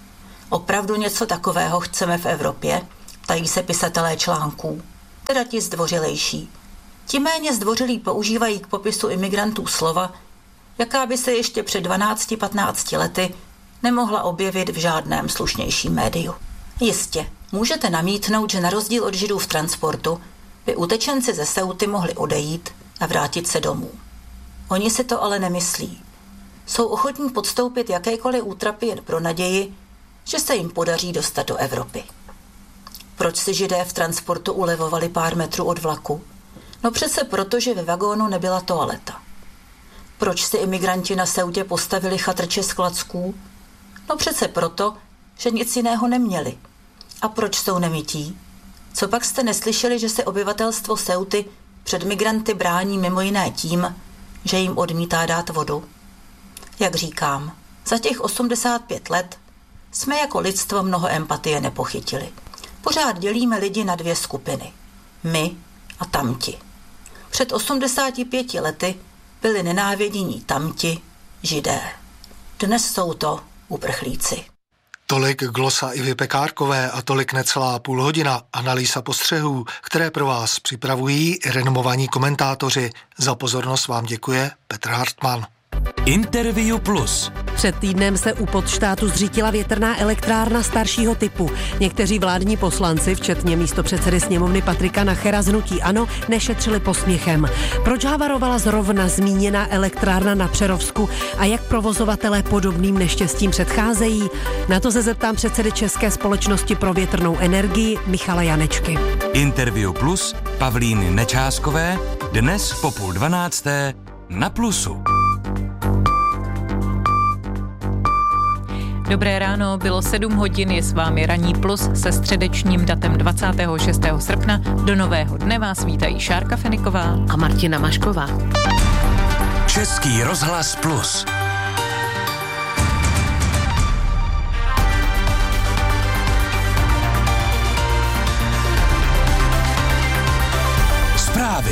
Opravdu něco takového chceme v Evropě? Ptají se pisatelé článků. Teda ti zdvořilejší. Ti méně zdvořilí používají k popisu imigrantů slova, jaká by se ještě před 12-15 lety nemohla objevit v žádném slušnějším médiu. Jistě, můžete namítnout, že na rozdíl od Židů v transportu by utečenci ze Ceuty mohli odejít a vrátit se domů. Oni si to ale nemyslí. Jsou ochotní podstoupit jakékoliv útrapy jen pro naději, že se jim podaří dostat do Evropy. Proč si Židé v transportu ulevovali pár metrů od vlaku? No přece proto, že ve vagónu nebyla toaleta. Proč si imigranti na Ceutě postavili chatrče z klacků? No přece proto, že nic jiného neměli. A proč jsou nemytí? Co pak jste neslyšeli, že se obyvatelstvo Ceuty před migranty brání mimo jiné tím, že jim odmítá dát vodu? Jak říkám, za těch 85 let jsme jako lidstvo mnoho empatie nepochytili. Pořád dělíme lidi na dvě skupiny. My a tamti. Před 85 lety byli nenávidění tamti, Židé. Dnes jsou to uprchlíci. Tolik glosa Ivy Pekárkové a tolik necelá půl hodina analýza postřehů, které pro vás připravují renomovaní komentátoři. Za pozornost vám děkuje Petr Hartmann. Interview Plus. Před týdnem se u Podštátu zřítila větrná elektrárna staršího typu. Někteří vládní poslanci, včetně místopředsedy sněmovny Patrika Nachera z hnutí ANO, nešetřili posměchem. Proč havarovala zrovna zmíněná elektrárna na Přerovsku a jak provozovatelé podobným neštěstím předcházejí? Na to se zeptám předsedy České společnosti pro větrnou energii Michala Janečky. Interview Plus Pavlíny Nečáskové dnes po 11:30 na Plusu. Dobré ráno, bylo 7 hodin, je s vámi Ranní Plus se středečním datem 26. srpna. Do nového dne vás vítají Šárka Feniková a Martina Mašková. Český rozhlas Plus. Zprávy.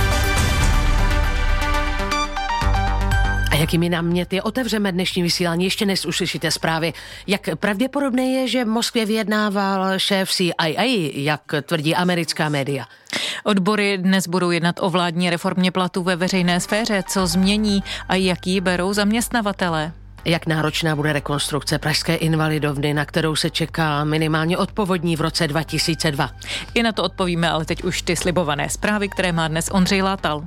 A jakými náměty otevřeme dnešní vysílání, ještě než uslyšíte zprávy? Jak pravděpodobné je, že v Moskvě vyjednával šéf CIA, jak tvrdí americká média? Odbory dnes budou jednat o vládní reformě platů ve veřejné sféře, co změní a jak ji berou zaměstnavatelé. Jak náročná bude rekonstrukce pražské Invalidovny, na kterou se čeká minimálně od povodní v roce 2002? I na to odpovíme, ale teď už ty slibované zprávy, které má dnes Ondřej Látal.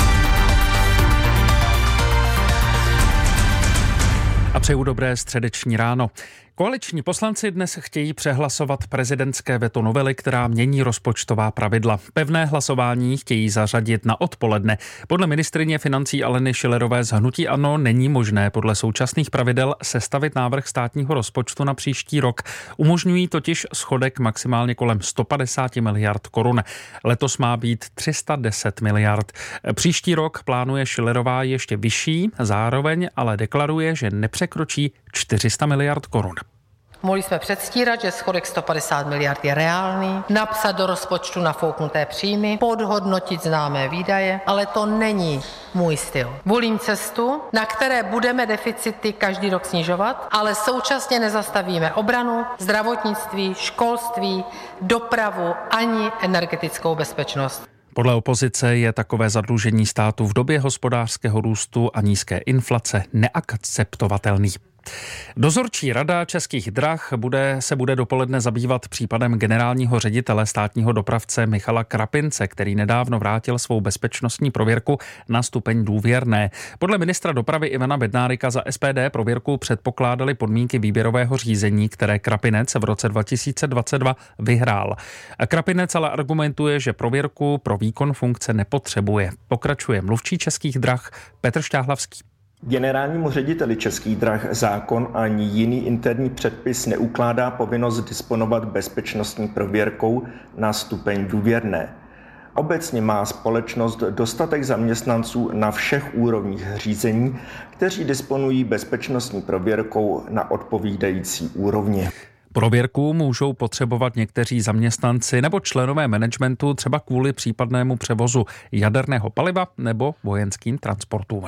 A přeju dobré středeční ráno. Koaliční poslanci dnes chtějí přehlasovat prezidentské veto novely, která mění rozpočtová pravidla. Pevné hlasování chtějí zařadit na odpoledne. Podle ministryně financí Aleny Schillerové z hnutí ANO není možné podle současných pravidel sestavit návrh státního rozpočtu na příští rok. Umožňují totiž schodek maximálně kolem 150 miliard korun. Letos má být 310 miliard. Příští rok plánuje Schillerová ještě vyšší, zároveň ale deklaruje, že nepřekročí 400 miliard korun. Mohli jsme předstírat, že schodek 150 miliard je reálný, napsat do rozpočtu nafouknuté příjmy, podhodnotit známé výdaje, ale to není můj styl. Volím cestu, na které budeme deficity každý rok snižovat, ale současně nezastavíme obranu, zdravotnictví, školství, dopravu ani energetickou bezpečnost. Podle opozice je takové zadlužení státu v době hospodářského růstu a nízké inflace neakceptovatelný. Dozorčí rada Českých drah se bude dopoledne zabývat případem generálního ředitele státního dopravce Michala Krapince, který nedávno vrátil svou bezpečnostní prověrku na stupeň důvěrné. Podle ministra dopravy Ivana Bednárika za SPD prověrku předpokládali podmínky výběrového řízení, které Krapinec v roce 2022 vyhrál. Krapinec ale argumentuje, že prověrku pro výkon funkce nepotřebuje. Pokračuje mluvčí Českých drah Petr Šťáhlavský. Generálnímu řediteli Českých drah zákon ani jiný interní předpis neukládá povinnost disponovat bezpečnostní prověrkou na stupeň důvěrné. Obecně má společnost dostatek zaměstnanců na všech úrovních řízení, kteří disponují bezpečnostní prověrkou na odpovídající úrovni. Prověrku můžou potřebovat někteří zaměstnanci nebo členové managementu třeba kvůli případnému převozu jaderného paliva nebo vojenským transportům.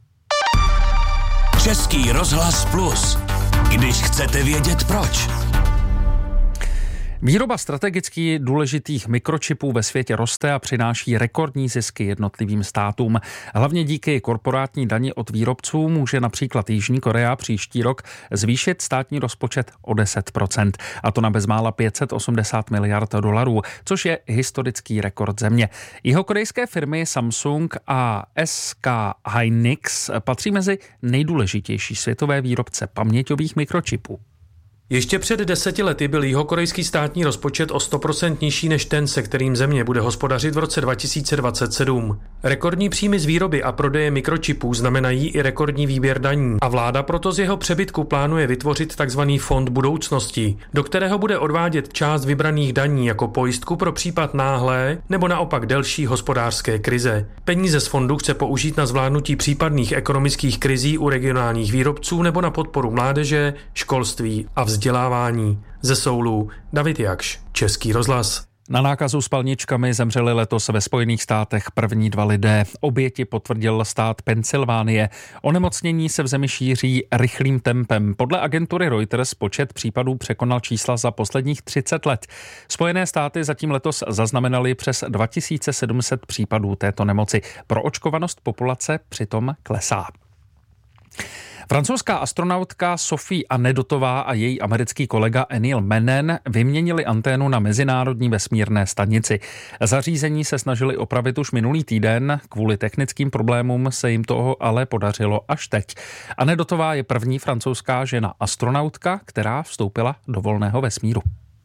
Český rozhlas Plus. Když chcete vědět proč. Výroba strategicky důležitých mikročipů ve světě roste a přináší rekordní zisky jednotlivým státům. Hlavně díky korporátní dani od výrobců může například Jižní Korea příští rok zvýšit státní rozpočet o 10%, a to na bezmála 580 miliard dolarů, což je historický rekord země. Jihokorejské firmy Samsung a SK Hynix patří mezi nejdůležitější světové výrobce paměťových mikročipů. Ještě před 10 lety byl jihokorejský státní rozpočet o 100% nižší než ten, se kterým země bude hospodařit v roce 2027. Rekordní příjmy z výroby a prodeje mikročipů znamenají i rekordní výběr daní a vláda proto z jeho přebytku plánuje vytvořit tzv. Fond budoucnosti, do kterého bude odvádět část vybraných daní jako pojistku pro případ náhlé nebo naopak delší hospodářské krize. Peníze z fondu chce použít na zvládnutí případných ekonomických krizí u regionálních výrobců nebo na podporu mládeže, školství a vzdělávání. Ze Soulu David Jakš, Český rozhlas. Na nákazu spalničkami zemřeli letos ve Spojených státech první 2 lidé. Oběti potvrdil stát Pensylvánie. Onemocnění se v zemi šíří rychlým tempem. Podle agentury Reuters počet případů překonal čísla za posledních 30 let. Spojené státy zatím letos zaznamenaly přes 2700 případů této nemoci. Proočkovanost populace přitom klesá. Francouzská astronautka Sophie Anedotová a její americký kolega Enil Menen vyměnili anténu na Mezinárodní vesmírné stanici. Zařízení se snažili opravit už minulý týden, kvůli technickým problémům se jim toho ale podařilo až teď. Anedotová je první francouzská žena astronautka, která vstoupila do volného vesmíru.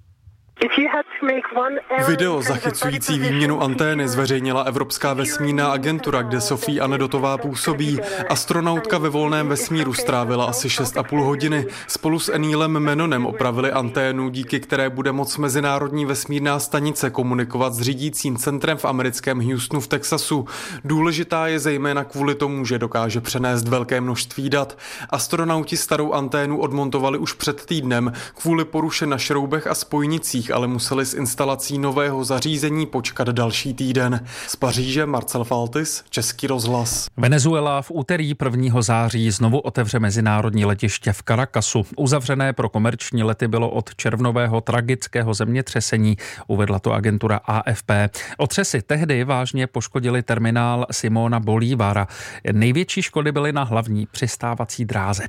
Video zachycující výměnu antény zveřejnila Evropská vesmírná agentura, kde Sophie Anedotová působí. Astronautka ve volném vesmíru strávila asi 6,5 hodiny. Spolu s Enilem Menonem opravili anténu, díky které bude moct Mezinárodní vesmírná stanice komunikovat s řídícím centrem v americkém Houstonu v Texasu. Důležitá je zejména kvůli tomu, že dokáže přenést velké množství dat. Astronauti starou anténu odmontovali už před týdnem kvůli poruše na šroubech a spojnicích, ale museli s instalací nového zařízení počkat další týden. Z Paříže Marcel Faltis, Český rozhlas. Venezuela v úterý 1. září znovu otevře mezinárodní letiště v Caracasu. Uzavřené pro komerční lety bylo od červnového tragického zemětřesení, uvedla to agentura AFP. Otřesy tehdy vážně poškodily terminál Simona Bolívara. Největší škody byly na hlavní přistávací dráze.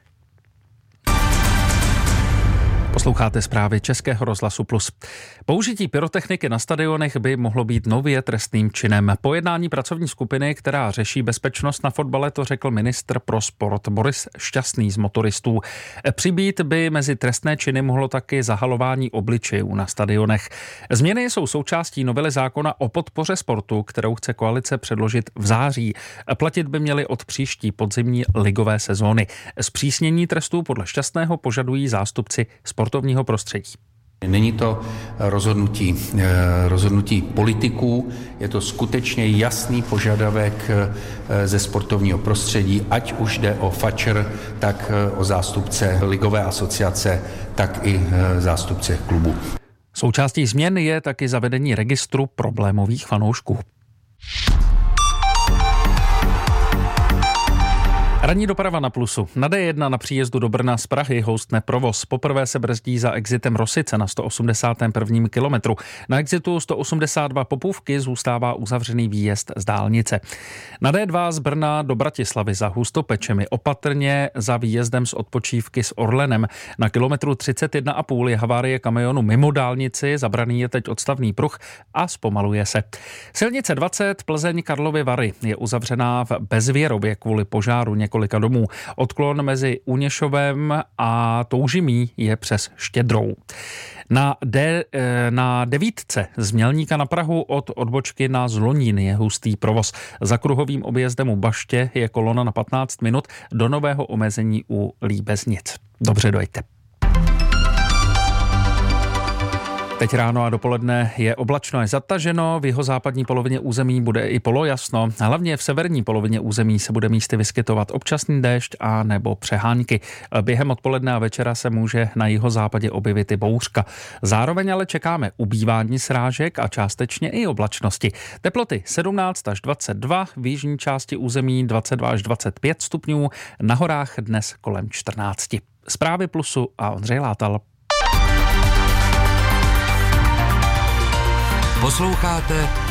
Posloucháte zprávy Českého rozhlasu Plus. Použití pyrotechniky na stadionech by mohlo být nově trestným činem. Po jednání pracovní skupiny, která řeší bezpečnost na fotbale, to řekl ministr pro sport Boris Šťastný z motoristů. Přibýt by mezi trestné činy mohlo taky zahalování obličejů na stadionech. Změny jsou součástí novely zákona o podpoře sportu, kterou chce koalice předložit v září. Platit by měly od příští podzimní ligové sezóny. Zpřísnění trestů podle Šťastného požadují zástupci sportovního prostředí. Není to rozhodnutí politiků, je to skutečně jasný požadavek ze sportovního prostředí, ať už jde o FAČR, tak o zástupce ligové asociace, tak i zástupce klubů. Součástí změn je taky zavedení registru problémových fanoušků. Ranní doprava na Plusu. Na D1 na příjezdu do Brna z Prahy houstne provoz. Poprvé se brzdí za exitem Rosice na 181. kilometru. Na exitu 182 Popůvky zůstává uzavřený výjezd z dálnice. Na D2 z Brna do Bratislavy za Hustopečemi opatrně za výjezdem z odpočívky s Orlenem. Na kilometru 31,5 je havárie kamionu mimo dálnici, zabraný je teď odstavný pruh a zpomaluje se. Silnice 20 Plzeň Karlovy Vary je uzavřená v Bezvěrově kvůli požáru několika domů. Odklon mezi Uněšovem a Toužimí je přes Štědrou. Na devítce z Mělníka na Prahu od odbočky na Zlonín je hustý provoz. Za kruhovým objezdem u Baště je kolona na 15 minut, do nového omezení u Líbeznic. Dobře dojďte. Teď ráno a dopoledne je oblačno a zataženo, v jihozápadní polovině území bude i polojasno, hlavně v severní polovině území se bude místy vyskytovat občasný déšť a nebo přehánky. Během odpoledne a večera se může na jihozápadě objevit i bouřka. Zároveň ale čekáme ubývání srážek a částečně i oblačnosti. Teploty 17 až 22, v jižní části území 22 až 25 stupňů, na horách dnes kolem 14. Zprávy Plusu a Ondřej Látal. Posloucháte